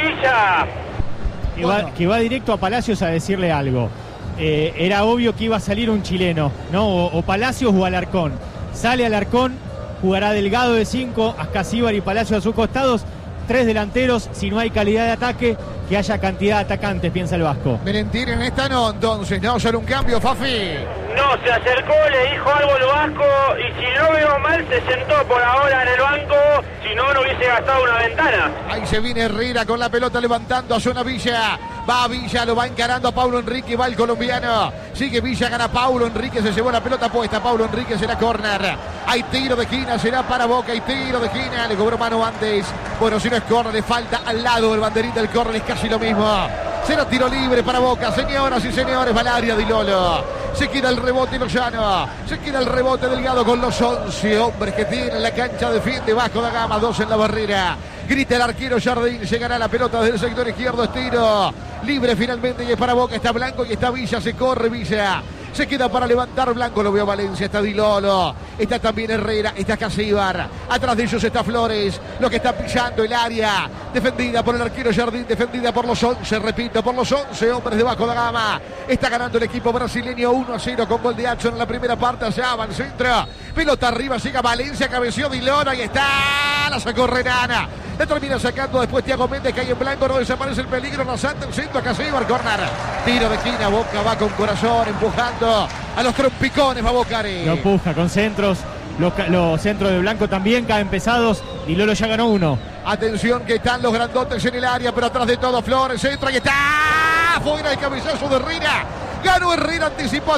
Villa. Que va directo a Palacios a decirle algo. Era obvio que iba a salir un chileno, ¿no? O Palacios o Alarcón. Sale Alarcón, jugará Delgado de 5, Ascasíbar y Palacios a sus costados. 3 delanteros, si no hay calidad de ataque, que haya cantidad de atacantes, piensa el Vasco. Merentín en esta no, entonces, no, solo un cambio, Fafi. No, se acercó, le dijo algo el Vasco y si no veo mal se sentó por ahora en el banco, si no, no hubiese gastado una ventana. Ahí se viene Herrera con la pelota levantando a zona Villa. Va Villa, lo va encarando a Paulo Enrique, va el colombiano. Sigue Villa, gana Paulo Enrique, se llevó la pelota puesta. Paulo Enrique será córner. Hay tiro de esquina, será para Boca, hay tiro de esquina, le cobró mano antes. Bueno, si no es córner, le falta al lado el banderín del córner, es casi lo mismo. Será tiro libre para Boca, señoras y señores, va al área Di Lolo. Se queda el rebote Lozano, se queda el rebote Delgado con los 11 hombres que tiene en la cancha, defiende Vasco da Gama, 2 en la barrera. Grita el arquero Jardín, llegará la pelota desde el sector izquierdo, es tiro libre finalmente y es para Boca, está Blanco y está Villa, se corre Villa. Se queda para levantar Blanco, lo veo Valencia, está Di Lolo, está también Herrera, está Casíbar, atrás de ellos está Flores, lo que está pisando el área, defendida por el arquero Jardín, defendida por los 11, repito, por los 11 hombres de Vasco da Gama. Está ganando el equipo brasileño 1-0 con gol de Adson en la primera parte, allá va al centro, pelota arriba, llega Valencia, cabeció Di Lolo, ahí está, la sacó Renana. La termina sacando después Thiago Méndez, cae en blanco, no desaparece el peligro, rasante el centro, Casíbar, corner. Tiro de esquina, Boca va con corazón, empujando a los trompicones, va Boca. Lo empuja con centros, los centros de Blanco también caen pesados y Lolo ya ganó uno. Atención que están los grandotes en el área, pero atrás de todo Flores, centro y está fuera el cabezazo de Herrera. Ganó Herrera, anticipó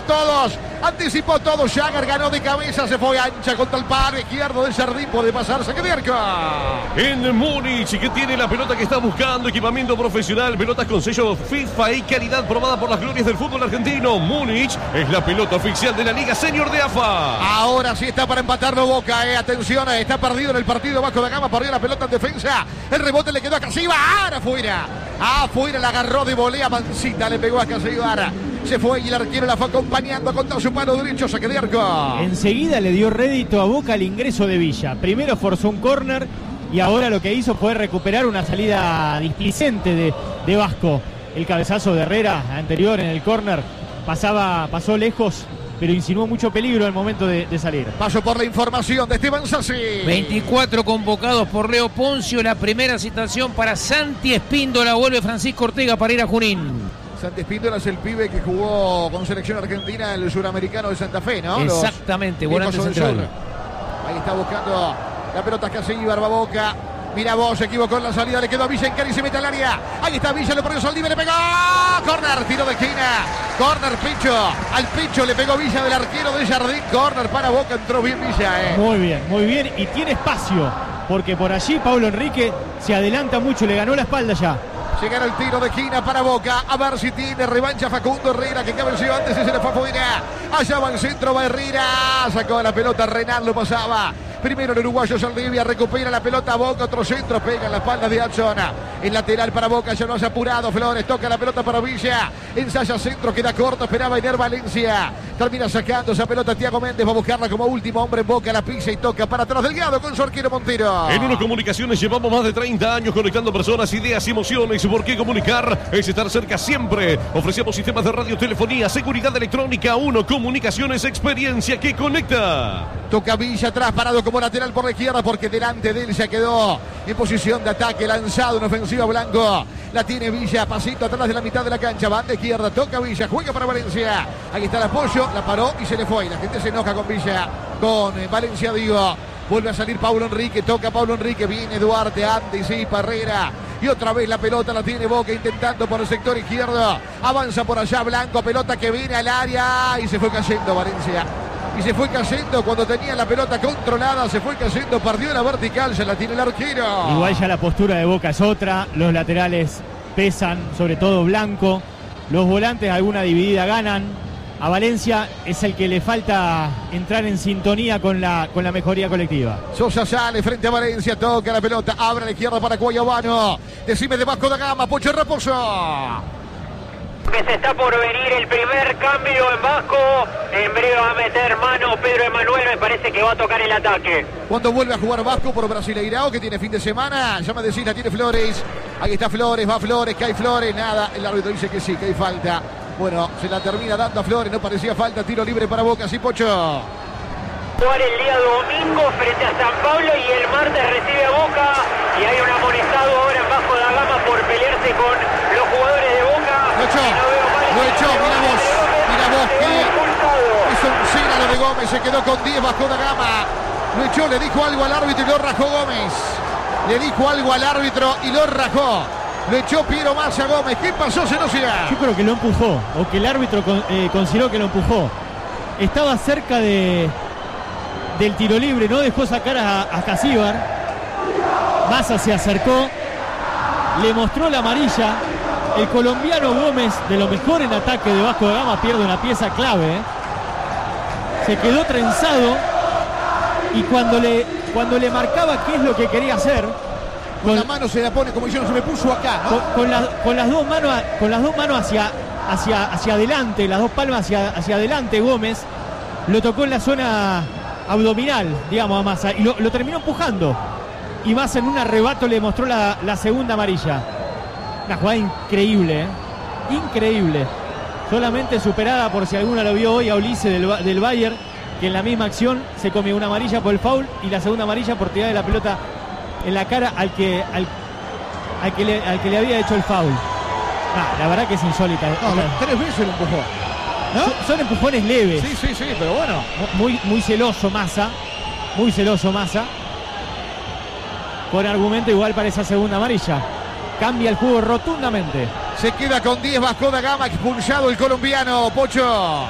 a todos, Jagger ganó de cabeza, se fue ancha contra el palo izquierdo del Jardín, puede pasarse, que Mierca. En Múnich, que tiene la pelota que está buscando, equipamiento profesional, pelotas con sello FIFA y calidad probada por las glorias del fútbol argentino. Múnich es la pelota oficial de la Liga Senior de AFA. Ahora sí está para empatarlo Boca, atención, está perdido en el partido Vasco da Gama, perdió la pelota en defensa, el rebote le quedó a Casíbar, afuera, la agarró de volea, Mancita le pegó a Casíbar. Se fue y el arquero la fue acompañando contra su palo derecho, saque de arco. Enseguida le dio rédito a Boca el ingreso de Villa. Primero forzó un córner y ahora lo que hizo fue recuperar una salida displicente de Vasco. El cabezazo de Herrera anterior en el córner pasó lejos, pero insinuó mucho peligro al momento de salir. Paso por la información de Esteban Sassi. 24 convocados por Leo Poncio. La primera citación para Santi Espíndola. Vuelve Francisco Ortega para ir a Junín. Santi Espíndola es el pibe que jugó con selección argentina el suramericano de Santa Fe, ¿no? Exactamente, volante central. Ahí está buscando la pelota Casíbar, va Boca. Mira vos, se equivocó en la salida, le quedó a Villa en cara y se mete al área. Ahí está Villa, lo perdió Saldívar, le pegó. Corner, tiro de esquina. Corner, Picho. Al Picho le pegó Villa del arquero de Jardín. Corner para Boca, entró bien Villa. Muy bien. Y tiene espacio, porque por allí Paulo Enrique se adelanta mucho, le ganó la espalda ya. Llegará el tiro de esquina para Boca. A ver si tiene revancha Facundo Herrera, que cabeció antes y se le fue afuera. Allá va el centro, va Herrera. Sacó la pelota, Renal lo pasaba. Primero el uruguayo Saldivia, recupera la pelota Boca, otro centro, pega en la espalda de Adson. El lateral para Boca, ya no has apurado. Flores toca la pelota para Villa. Ensaya centro, queda corto, esperaba Ener Valencia. Termina sacando esa pelota Thiago Méndez, va a buscarla como último hombre en Boca, la pisa y toca para atrás Delgado con su arquero Montero. En Uno Comunicaciones llevamos más de 30 años conectando personas, ideas y emociones. ¿Por qué comunicar? Es estar cerca siempre. Ofrecemos sistemas de radiotelefonía, seguridad electrónica. Uno Comunicaciones, experiencia que conecta. Toca Villa atrás, parado como lateral por la izquierda, porque delante de él se quedó en posición de ataque, lanzado en ofensiva Blanco. La tiene Villa, pasito atrás de la mitad de la cancha, banda izquierda, toca Villa, juega para Valencia. Ahí está el apoyo, la paró y se le fue. La gente se enoja con Villa, con Valencia, digo. Vuelve a salir Paulo Enrique, toca Paulo Enrique, viene Duarte, antes y Parrera. Y otra vez la pelota la tiene Boca intentando por el sector izquierdo. Avanza por allá Blanco, pelota que viene al área y se fue cayendo Valencia. Y se fue cayendo cuando tenía la pelota controlada, se fue cayendo, perdió la vertical, se la tiene el arquero. Igual ya la postura de Boca es otra, los laterales pesan, sobre todo Blanco, los volantes alguna dividida ganan. A Valencia es el que le falta entrar en sintonía con la mejoría colectiva. Sosa sale frente a Valencia, toca la pelota, abre a la izquierda para Guayabano. Decime de Vasco da Gama, Pocho Raposo. Que se está por venir el primer cambio en Vasco. En breve va a meter mano Pedro Emanuel, me parece que va a tocar el ataque. Cuando vuelve a jugar Vasco por Brasileirao, que tiene fin de semana, ya me decís, la tiene Flores. Ahí está Flores, va Flores, cae Flores, nada. El árbitro dice que sí, que hay falta. Bueno, se la termina dando a Flores, no parecía falta, tiro libre para Boca, sí, Pocho. Jugar el día domingo frente a San Pablo y el martes recibe a Boca. Y hay un amonestado ahora en Vasco da Gama por pelearse con los jugadores de Boca. Lo echó, mira vos, que es un cena lo de Gómez, se quedó con 10 Vasco da Gama. Lo echó, le dijo algo al árbitro y lo rajó Gómez. Le dijo algo al árbitro y lo rajó. Lo echó Piero Massa Gómez. ¿Qué pasó, Senocía? Yo creo que lo empujó, o que el árbitro consideró que lo empujó. Estaba cerca del tiro libre, no dejó sacar a Casíbar. Massa se acercó, le mostró la amarilla. El colombiano Gómez, de lo mejor en ataque de Vasco da Gama, pierde una pieza clave. Se quedó trenzado y cuando le marcaba qué es lo que quería hacer, con la mano se la pone como diciendo, se me puso acá, ¿no? Con las dos manos hacia adelante, las dos palmas hacia adelante, Gómez lo tocó en la zona abdominal, digamos, a Massa, y lo terminó empujando. Y Massa en un arrebato le mostró la segunda amarilla. Una jugada increíble, increíble. Solamente superada, por si alguna lo vio hoy, a Ulises del Bayern, que en la misma acción se comió una amarilla por el foul y la segunda amarilla por tirar de la pelota en la cara al que le había hecho el foul. La verdad que es insólita. No, 3 veces lo empujó, ¿no? Son empujones leves. Sí, pero bueno. Muy celoso Massa. Muy celoso Massa. Por argumento igual para esa segunda amarilla. Cambia el juego rotundamente. Se queda con 10 Vasco da Gama, expulsado el colombiano, Pocho.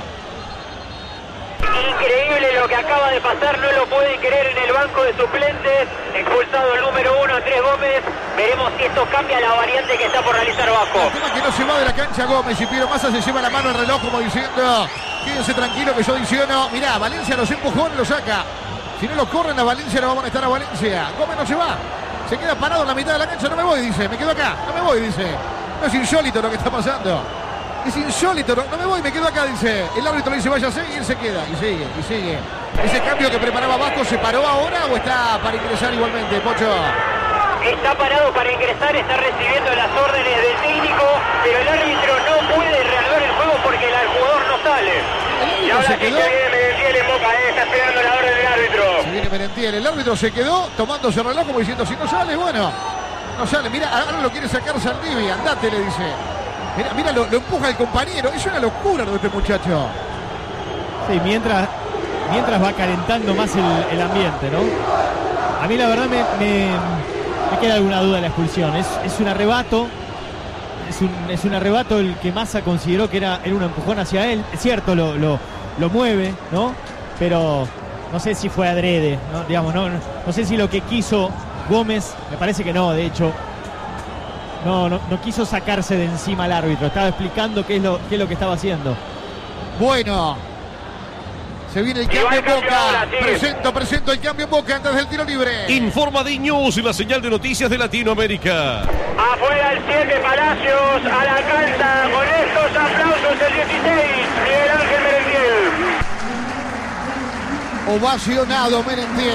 Increíble lo que acaba de pasar, no lo pueden creer en el banco de suplentes. Expulsado el número 1, Andrés Gómez. Veremos si esto cambia la variante que está por realizar Vasco. El tema es que no se va de la cancha Gómez y Piero Massa se lleva la mano al reloj como diciendo, quédense tranquilo que yo adiciono. Mirá, Valencia los empujones lo saca. Si no lo corren a Valencia, no va a molestar a Valencia. Gómez no se va. Se queda parado en la mitad de la cancha, no me voy, dice. Me quedo acá, no me voy, dice. No es insólito lo que está pasando. Es insólito, no me voy, me quedo acá, dice. El árbitro le dice váyase y él se queda. Y sigue. ¿Ese cambio que preparaba Vasco se paró ahora o está para ingresar igualmente, Pocho? Está parado para ingresar, está recibiendo las órdenes del técnico, pero el árbitro no puede reanudar el juego porque el jugador no sale. Y ahora se quedó. Merentiel en Boca, está esperando la orden del árbitro. Se viene Merentiel, el árbitro se quedó tomándose el reloj como diciendo, si no sale, bueno, no sale. Mira, ahora lo quiere sacar Saldivia, andate, le dice. Mira, lo empuja el compañero, es una locura lo de este muchacho. Sí, mientras va calentando más el ambiente, ¿no? A mí la verdad me queda alguna duda de la expulsión. Es un arrebato. Es un arrebato el que Massa consideró que era un empujón hacia él. Es cierto, lo mueve, ¿no? Pero no sé si fue adrede, ¿no? Digamos, no sé si lo que quiso Gómez, me parece que no, de hecho. no quiso sacarse de encima al árbitro. Estaba explicando qué es lo que estaba haciendo. Bueno, se viene el cambio en Boca. Ahora, sí. Presento el cambio en Boca antes del tiro libre. Informa D-News y la señal de noticias de Latinoamérica. Afuera el 7 Palacios, a la calza con estos aplausos el 16, Miguel Ángel Merentiel. Ovacionado Merentiel.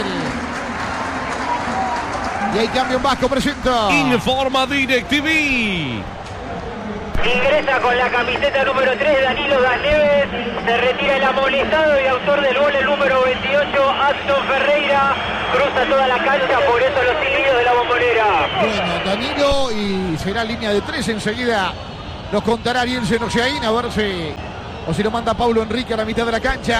Y hay cambio en Vasco, presento. Informa DirecTV. Ingresa con la camiseta número 3 Danilo Daneves, se retira el amonestado y autor del gol el número 28 Adson Ferreira, cruza toda la cancha, por eso los silbidos de la bombonera. Bueno, Danilo y será línea de 3 enseguida. Nos contará Ariel Senociaín a ver si lo manda Paulo Enrique a la mitad de la cancha.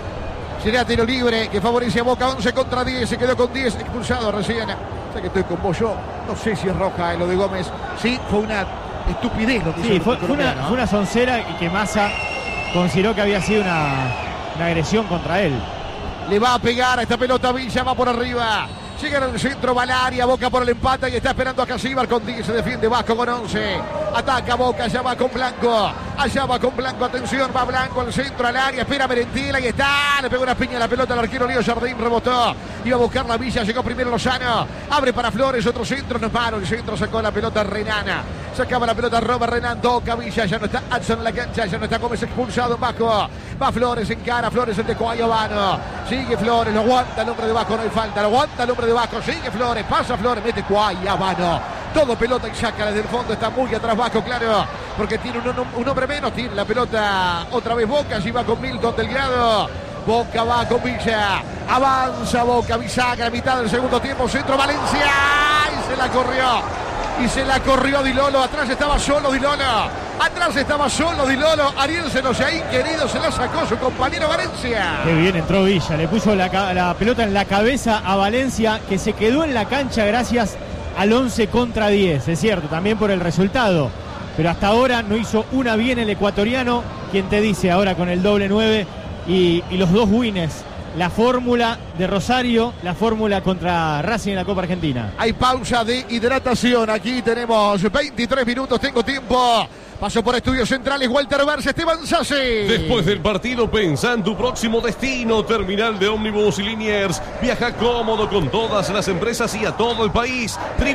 Será tiro libre que favorece a Boca. 11 contra 10, se quedó con 10, expulsado recién. Sé que estoy con vos, yo no sé si es roja lo de Gómez. Sí, fue una estupidez lo que hizo. Sí, fue una soncera y que Massa consideró que había sido una agresión contra él. Le va a pegar a esta pelota Villa, va por arriba. Llega en el centro, va al área, Boca por el empate y está esperando a Casíbar con 10, se defiende Vasco con 11. Ataca Boca, allá va con Blanco. Allá va con Blanco, atención, va Blanco al centro, al área, espera Merentiel, ahí está. Le pegó una piña a la pelota al arquero Leo Jardín, rebotó. Iba a buscar la Villa, llegó primero Lozano. Abre para Flores, otro centro, no paró. El centro sacó la pelota Renana. Sacaba la pelota Robert Renan, toca Villa, ya no está Adson en la cancha, ya no está Gómez expulsado en Vasco. Va Flores, encara Flores el de Coayovano. Sigue Flores, lo aguanta el hombre de Vasco, no hay falta, lo aguanta el hombre de Vasco, sigue Flores, pasa Flores, mete Coayovano. Todo pelota y saca desde el fondo, está muy atrás Vasco, claro, porque tiene un hombre menos, tiene la pelota otra vez Boca, allí va con Milton Delgado. Boca va con Villa, avanza Boca, Bisaca a mitad del segundo tiempo, centro Valencia, y se la corrió. Y se la corrió Di Lolo, atrás estaba solo Di Lolo. Atrás estaba solo Di Lolo. Ariel Senociaín, querido, se la sacó su compañero Valencia. Qué bien entró Villa, le puso la pelota en la cabeza a Valencia, que se quedó en la cancha gracias al 11 contra 10. Es cierto, también por el resultado. Pero hasta ahora no hizo una bien el ecuatoriano. Quien te dice ahora con el doble 9 y los dos winners. La fórmula de Rosario, la fórmula contra Racing en la Copa Argentina. Hay pausa de hidratación. Aquí tenemos 23 minutos, tengo tiempo. Paso por Estudios Centrales, Walter Barça, Esteban Sassi. Después del partido, pensá en tu próximo destino. Terminal de ómnibus y Liniers. Viaja cómodo con todas las empresas y a todo el país.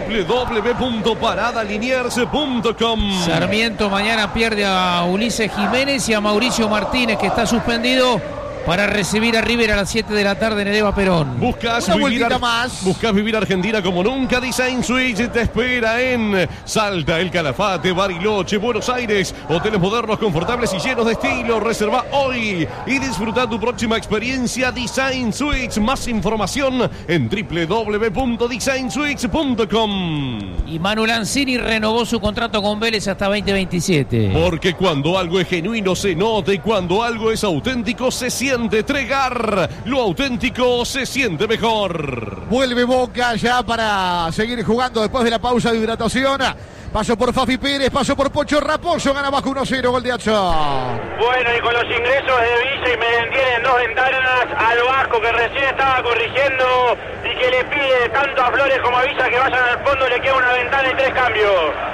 www.paradaliniers.com. Sarmiento mañana pierde a Ulises Jiménez y a Mauricio Martínez, que está suspendido, para recibir a River a las 7 de la tarde en el Eva Perón. Buscas vivir Argentina como nunca. Design Suites te espera en Salta, El Calafate, Bariloche, Buenos Aires. Hoteles modernos, confortables y llenos de estilo. Reserva hoy y disfruta tu próxima experiencia. Design Suites. Más información en www.designsuites.com. Y Manu Lanzini renovó su contrato con Vélez hasta 2027. Porque cuando algo es genuino se nota y cuando algo es auténtico se siente. Tregar, lo auténtico se siente mejor. Vuelve Boca ya para seguir jugando después de la pausa de hidratación. Paso por Fafi Pérez, paso por Pocho Raposo, gana Vasco 1-0, gol de Adson. Bueno, y con los ingresos de Villa y Merentiel en dos ventanas, al Vasco que recién estaba corrigiendo y que le pide tanto a Flores como a Villa que vayan al fondo, le queda una ventana y 3 cambios.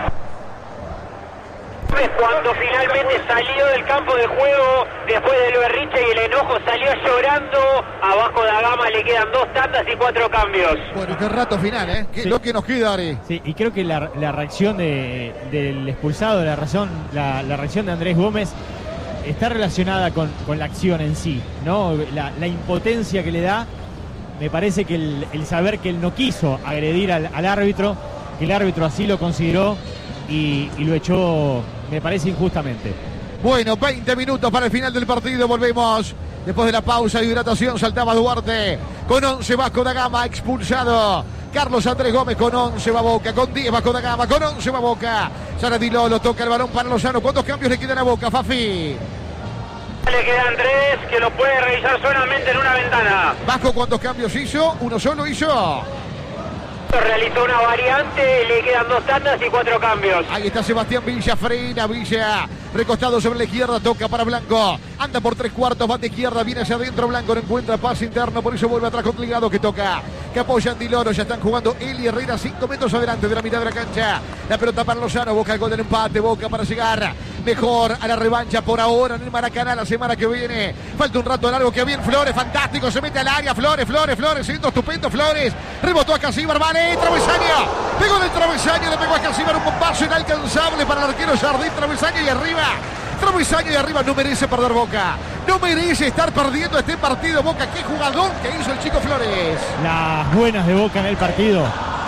Cuando finalmente salió del campo de juego, después del berrinche y el enojo, salió llorando. A Vasco da Gama le quedan 2 tandas y 4 cambios. Bueno, qué rato final, ¿eh? Sí. Lo que nos queda, Ari. Sí, y creo que la reacción del expulsado, la reacción de Andrés Gómez está relacionada con la acción en sí, ¿no? La impotencia que le da. Me parece que el saber que él no quiso agredir al árbitro, que el árbitro así lo consideró y lo echó, me parece, injustamente. Bueno, 20 minutos para el final del partido. Volvemos después de la pausa de hidratación. Saltaba Duarte con 11 Vasco da Gama, expulsado. Carlos Andrés Gómez con 11 va Boca, con 10 Vasco da Gama, con 11 va Boca. Sara Di Lolo toca el balón para Lozano. ¿Cuántos cambios le quedan a Boca, Fafi? Le quedan 3 que lo puede revisar solamente en una ventana. Vasco, ¿cuántos cambios hizo? ¿Uno solo hizo? Realizó una variante, le quedan 2 tandas y 4 cambios. Ahí está Sebastián Villa, frena Villa. Recostado sobre la izquierda, toca para Blanco. Anda por 3/4, va de izquierda, viene hacia adentro Blanco, no encuentra pase interno, por eso vuelve atrás con Delgado que toca. Que apoya Andy Loro, ya están jugando él y Herrera 5 metros adelante de la mitad de la cancha. La pelota para Lozano, Boca el gol del empate, Boca para llegar mejor a la revancha por ahora en el Maracaná la semana que viene. Falta un rato largo, que bien Flores, fantástico, se mete al área, Flores, siendo estupendo Flores. Rebotó a Casíbar, vale, travesaño. Pegó en el travesaño, le pegó a Casíbar un bombazo inalcanzable para el arquero Jardín, travesaño y arriba. Travesaño y arriba, no merece perder Boca. No merece estar perdiendo este partido Boca. Qué jugador que hizo el chico Flores. Las buenas de Boca en el partido.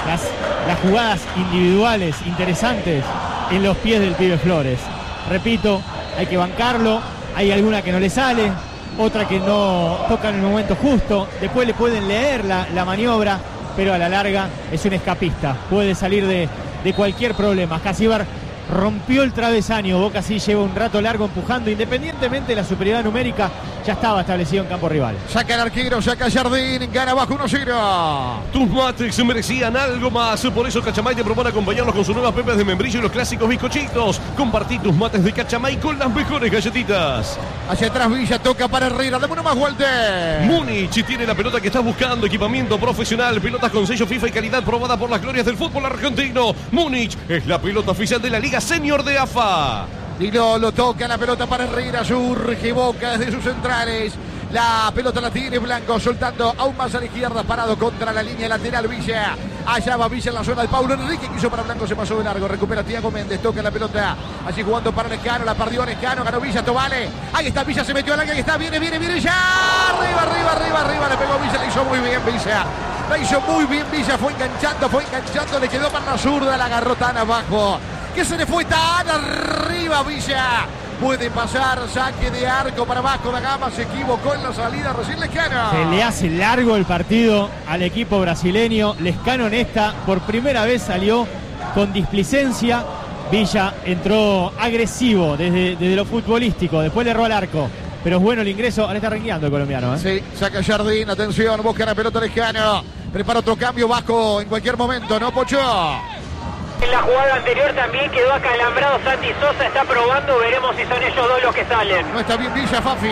Las jugadas individuales interesantes en los pies del pibe Flores. Repito, hay que bancarlo. Hay alguna que no le sale, otra que no toca en el momento justo. Después le pueden leer la maniobra, pero a la larga es un escapista. Puede salir de cualquier problema. Casíbar rompió el travesaño. Boca sí lleva un rato largo empujando. Independientemente de la superioridad numérica, ya estaba establecido en campo rival. Saca el arquero, saca Jardín, gana abajo 1-0. Tus mates merecían algo más. Por eso Cachamay te propone acompañarlos con sus nuevas pepas de membrillo y los clásicos bizcochitos. Compartí tus mates de Cachamay con las mejores galletitas. Hacia atrás Villa, toca para Herrera. Dame uno más, Walter. Múnich tiene la pelota que estás buscando. Equipamiento profesional, pelotas con sello FIFA y calidad probada por las glorias del fútbol argentino. Múnich es la pelota oficial de la Liga Senior de AFA. Y lo toca la pelota para Herrera, surge Boca desde sus centrales. La pelota la tiene Blanco, soltando aún más a la izquierda, parado contra la línea lateral Villa. Allá va Villa en la zona de Paulo Enrique, quiso para Blanco, se pasó de largo, recupera Thiago Méndez, toca la pelota, allí jugando para Lescano, la perdió Lescano, ganó Villa, Tobale. Ahí está Villa, se metió al área, ahí está, viene ya, arriba, le pegó Villa, le hizo muy bien Villa. La hizo muy bien Villa, fue enganchando, le quedó para la zurda, la agarró tan abajo, que se le fue tan arriba Villa. Puede pasar, saque de arco para Vasco da Gama, se equivocó en la salida recién Lescano. Se le hace largo el partido al equipo brasileño. Lescano en esta, por primera vez salió con displicencia. Villa entró agresivo desde lo futbolístico, después le erró al arco. Pero es bueno el ingreso, ahora está rengueando el colombiano. Sí, saca Jardín, atención, busca la pelota Lescano. Prepara otro cambio Vasco en cualquier momento, ¿no, Pocho? En la jugada anterior también quedó acalambrado Santi Sosa, está probando, veremos si son ellos dos los que salen. No está bien Villa, Fafi,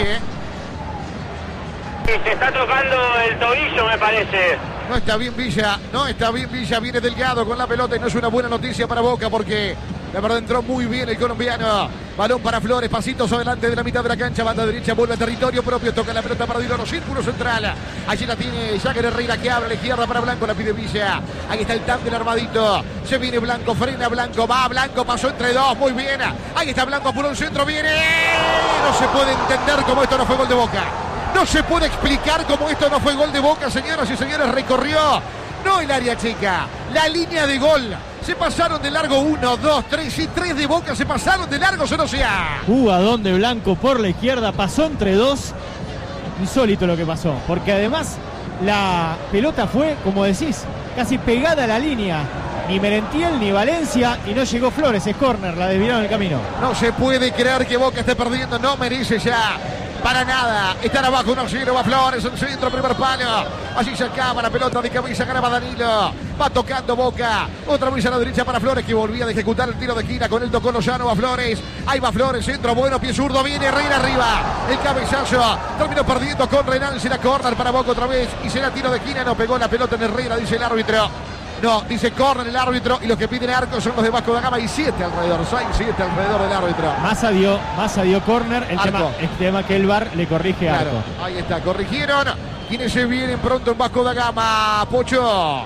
Sí, se está tocando el tobillo, me parece. No está bien Villa, viene Delgado con la pelota y no es una buena noticia para Boca porque la verdad entró muy bien el colombiano. Balón para Flores, pasitos adelante de la mitad de la cancha, banda derecha, vuelve a territorio propio, toca la pelota para Diloro, círculo central. Allí la tiene Jagger Herrera que abre a la izquierda para Blanco, la pide Villa. Ahí está el tándem armadito, se viene Blanco, frena Blanco, va Blanco, pasó entre dos, muy bien. Ahí está Blanco, apuró un centro, viene. No se puede entender cómo esto no fue gol de Boca. No se puede explicar cómo esto no fue gol de Boca, señoras y señores, recorrió. No el área chica, la línea de gol. Se pasaron de largo 1, 2, 3 y 3 de Boca se pasaron de largo, solo sea. Jugadón de Blanco por la izquierda, pasó entre dos. Insólito lo que pasó, porque además la pelota fue, como decís, casi pegada a la línea. Ni Merentiel ni Valencia y no llegó Flores, es córner, la desviaron el camino. No se puede creer que Boca esté perdiendo, no merece ya. Para nada, están abajo 1-0, va Flores, en centro, primer palo. Allí se acaba la pelota de cabeza, ganaba Danilo. Va tocando Boca, otra vez a la derecha para Flores que volvía a ejecutar el tiro de esquina. Con él tocó Lozano, va Flores. Ahí va Flores, centro bueno, pie zurdo, viene Herrera arriba. El cabezazo, terminó perdiendo con Renal, será córner para Boca otra vez. Y será tiro de esquina, no pegó la pelota en Herrera, dice el árbitro. No, dice córner el árbitro y los que piden arco son los de Vasco da Gama y 7 alrededor, 6-7 alrededor del árbitro. Massa dio córner, el tema que el VAR le corrige claro, arco. Ahí está, corrigieron. Quienes se vienen pronto en Vasco da Gama, Pocho.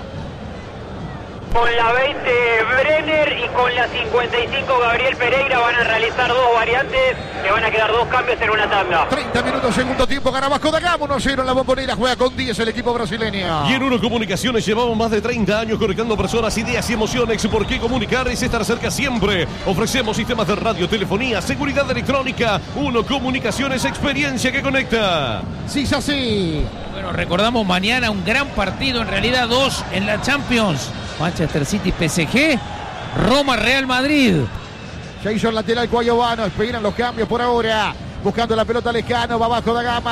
Con la 20 Brenner y con la 55 Gabriel Pereira van a realizar dos variantes, que van a quedar dos cambios en una tanda. 30 minutos, segundo tiempo, gana Vasco da Gama, 1-0 en la Bombonera, juega con 10 el equipo brasileño. Y en Uno Comunicaciones llevamos más de 30 años conectando personas, ideas y emociones. ¿Por qué comunicar? Es estar cerca siempre. Ofrecemos sistemas de radio, telefonía, seguridad electrónica. Uno Comunicaciones, experiencia que conecta. Sí, es así. Bueno, recordamos mañana un gran partido, en realidad dos en la Champions. Manchester City, PSG, Roma, Real Madrid. Ya hizo el lateral Cuayobano, esperan los cambios por ahora. Buscando la pelota Lescano, va Vasco da Gama.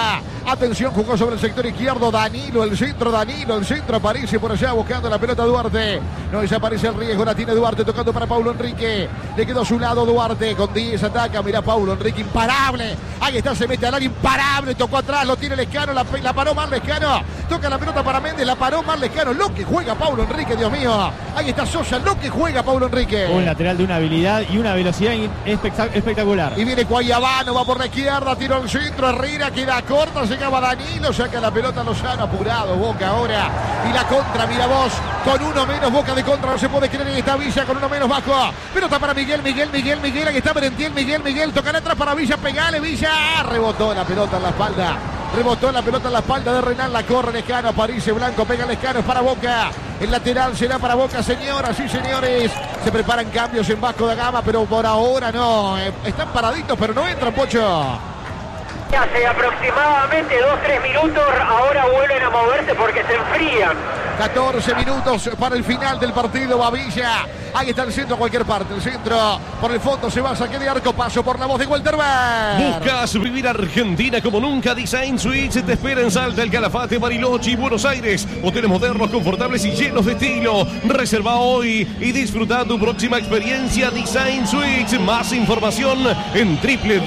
Atención, jugó sobre el sector izquierdo Danilo, el centro aparece por allá buscando la pelota Duarte. No desaparece el riesgo, la tiene Duarte tocando para Paulo Enrique. Le quedó a su lado Duarte, con 10 ataca, mirá Paulo Enrique, imparable. Ahí está, se mete al área, imparable, tocó atrás, lo tiene Lescano, la paró Mar Lescano. Toca la pelota para Méndez, la paró Mar Lescano. Lo que juega Paulo Enrique, Dios mío. Ahí está Sosa, lo que juega Paulo Enrique. Un lateral de una habilidad y una velocidad espectacular. Y viene Guayabano, va por la izquierda, tiró el centro, Herrera queda corta, llegaba Danilo, saca la pelota Lozano, apurado Boca ahora. Y la contra, mira vos, con uno menos, Boca de contra, no se puede creer, en esta Villa con uno menos bajo. Pelota para Miguel, aquí está Merentiel, Miguel, tocará atrás para Villa, pegale Villa, rebotó la pelota en la espalda. Rebotó la pelota en la espalda de Renal, la corre Lescano, aparece Blanco, pega Lescano, es para Boca. El lateral será para Boca, señoras y señores. Se preparan cambios en Vasco da Gama, pero por ahora no. Están paraditos, pero no entran, Pocho. Hace aproximadamente 2-3 minutos, ahora vuelven a moverse porque se enfrían. 14 minutos para el final del partido, va Villa. Ahí está el centro a cualquier parte, el centro por el fondo se va a saque de arco, paso por la voz de Walter Berg. ¿Buscas vivir Argentina como nunca? Design Suites te espera en Salta, El Calafate, Bariloche y Buenos Aires. Hoteles modernos, confortables y llenos de estilo. Reserva hoy y disfruta tu próxima experiencia Design Suites. Más información en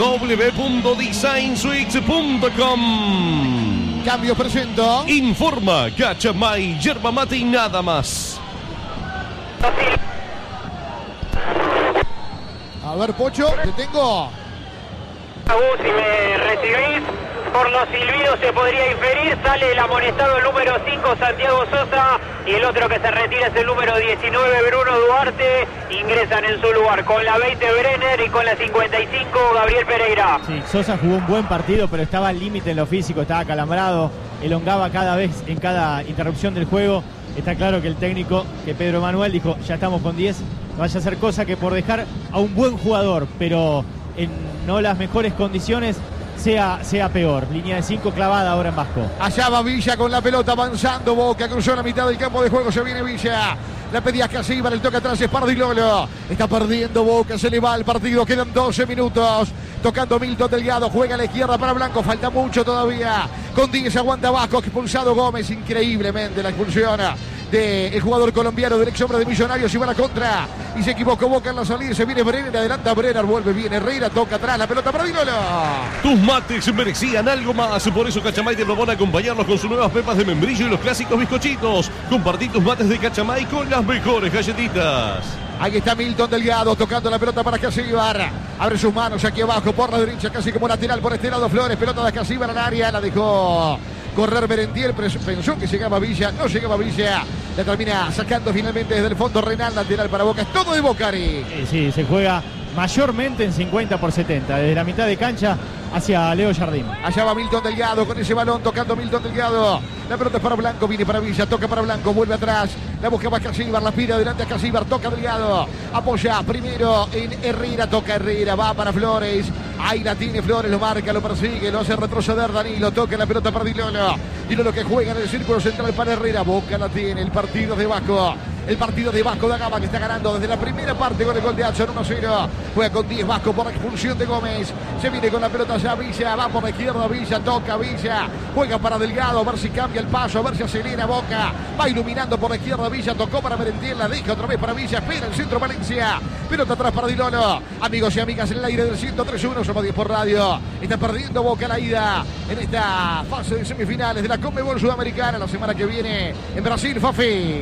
www.designsuites.com. Cambio presento. Informa Cachamay, yerba mate y nada más. A ver, Pocho, te tengo. Si me recibís, por los silbidos se podría inferir, sale el amonestado número 5 Santiago Sosa y el otro que se retira es el número 19 Bruno Duarte. Ingresan en su lugar con la 20 Brenner y con la 55 Gabriel Pereira. Sí, Sosa jugó un buen partido, pero estaba al límite en lo físico, estaba acalambrado, elongaba cada vez en cada interrupción del juego. Está claro que el técnico, que Pedro Manuel, dijo, ya estamos con 10, no vaya a ser cosa que por dejar a un buen jugador, pero en no las mejores condiciones, sea peor. Línea de 5 clavada ahora en Vasco. Allá va Villa con la pelota avanzando. Boca cruzó la mitad del campo de juego. Se viene Villa. La pedía Casíbar, el toque atrás es Pardilolo. Está perdiendo Boca, se le va el partido. Quedan 12 minutos. Tocando Milton Delgado, juega a la izquierda para Blanco. Falta mucho todavía. Con 10 aguanta Vasco, expulsado Gómez. Increíblemente la expulsión del jugador colombiano del ex hombre de Millonarios. Y va a la contra. Y se equivocó Boca en la salida. Se viene Brenner, adelanta Brenner, vuelve bien Herrera, toca atrás la pelota para Dinolo. Tus mates merecían algo más. Por eso Cachamay te propone acompañarlos con sus nuevas pepas de membrillo y los clásicos bizcochitos. Compartí tus mates de Cachamay con las mejores galletitas. Ahí está Milton Delgado tocando la pelota para Casíbar. Abre sus manos aquí abajo por la derecha, casi como lateral por este lado Flores. Pelota de Casíbar al área, la dejó correr Merentiel, pensó que llegaba Villa, no llegaba Villa. La termina sacando finalmente desde el fondo Renal, lateral para Boca. Es todo de Bocari. Sí, se juega mayormente en 50/70, desde la mitad de cancha hacia Leo Jardín. Allá va Milton Delgado con ese balón, tocando Milton Delgado. La pelota es para Blanco, viene para Villa, toca para Blanco, vuelve atrás. La busca para Casíbar, la pide adelante a Casíbar, toca Delgado. Apoya primero en Herrera, toca Herrera, va para Flores. Ahí la tiene Flores, lo marca, lo persigue, lo hace retroceder Danilo, toca la pelota para Dilolo. Dilolo que juega en el círculo central para Herrera, Boca la tiene, el partido de Vasco. El partido de Vasco da Gama que está ganando desde la primera parte con el gol de Adson 1-0. Juega con 10 Vasco por la expulsión de Gómez. Se viene con la pelota ya Villa, va por la izquierda Villa, toca Villa. Juega para Delgado, a ver si cambia el paso, a ver si acelera Boca. Va iluminando por la izquierda Villa, tocó para Merentiel, la deja otra vez para Villa, espera el centro Valencia. Pelota atrás para Dilolo. Amigos y amigas en el aire del 103.1, somos 10 por radio. Está perdiendo Boca la ida en esta fase de semifinales de la Conmebol Sudamericana la semana que viene en Brasil, Fafi.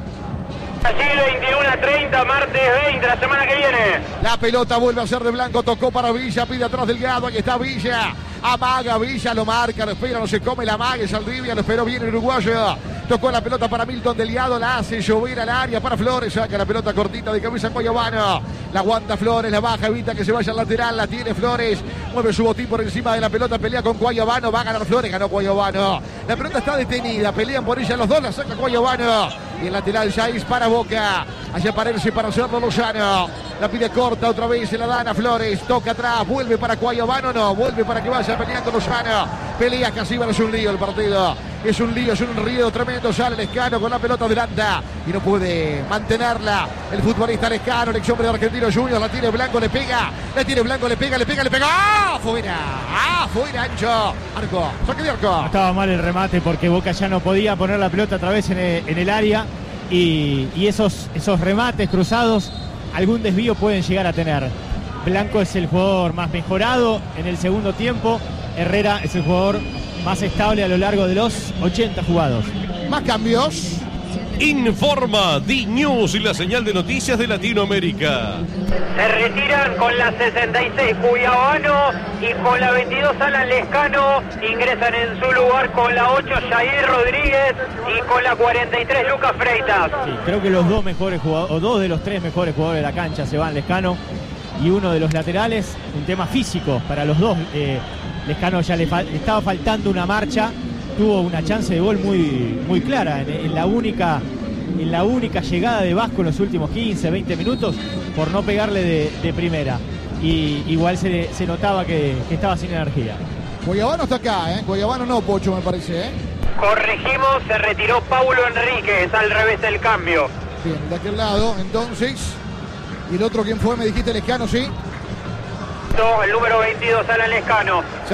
Brasil 21:30, martes 20, la semana que viene. La pelota vuelve a ser de Blanco, tocó para Villa, pide atrás Delgado, aquí está Villa. Amaga Villa, lo marca, lo espera, no se come la amaga, Saldivia, lo esperó bien el uruguayo. Tocó la pelota para Milton Delgado, la hace llover al área para Flores, saca la pelota cortita de cabeza Guayabano. La aguanta Flores, la baja, evita que se vaya al lateral, la tiene Flores. Mueve su botín por encima de la pelota, pelea con Guayabano, va a ganar Flores, ganó Guayabano. La pelota está detenida, pelean por ella los dos, la saca Guayabano. Y el lateral ya es para Boca. Allá aparece para hacerlo Lozano. La pide corta otra vez, se la dan a Flores. Toca atrás, vuelve para Guayabano, no. Vuelve para que vaya peleando Lozano. Pelea Casíbar, es un lío el partido. Es un lío, es un río tremendo. Sale Lescano con la pelota adelanta y no puede mantenerla. El futbolista Lescano, el ex hombre de Argentino Juniors, la tiene Blanco, le pega. La tiene Blanco, le pega. ¡Ah! Fuera. Fuera, Ancho. Arco. Saque de arco. Estaba mal el remate porque Boca ya no podía poner la pelota otra vez en el área. Y esos remates cruzados, algún desvío pueden llegar a tener. Blanco es el jugador más mejorado en el segundo tiempo. Herrera es el jugador más estable a lo largo de los 80 jugados. Más cambios. Informa D-News y la señal de noticias de Latinoamérica. Se retiran con la 66 Cuyabano y con la 22 Alan Lescano. Ingresan en su lugar con la 8 Jair Rodríguez y con la 43 Lucas Freitas. Sí, creo que los dos mejores jugadores, o dos de los tres mejores jugadores de la cancha se van. Lescano y uno de los laterales, un tema físico para los dos. Lescano ya le estaba faltando una marcha. Tuvo una chance de gol muy clara en la única llegada de Vasco en los últimos 15, 20 minutos por no pegarle de primera. Y igual se notaba que estaba sin energía. Cuyabano está acá, Cuyabano no, Pocho, me parece, Corregimos, se retiró Paulo Enríquez, al revés del cambio. Bien, de aquel lado, entonces. ¿Y el otro quién fue? Me dijiste Lescano, ¿sí? El número 22, Alan Lescano.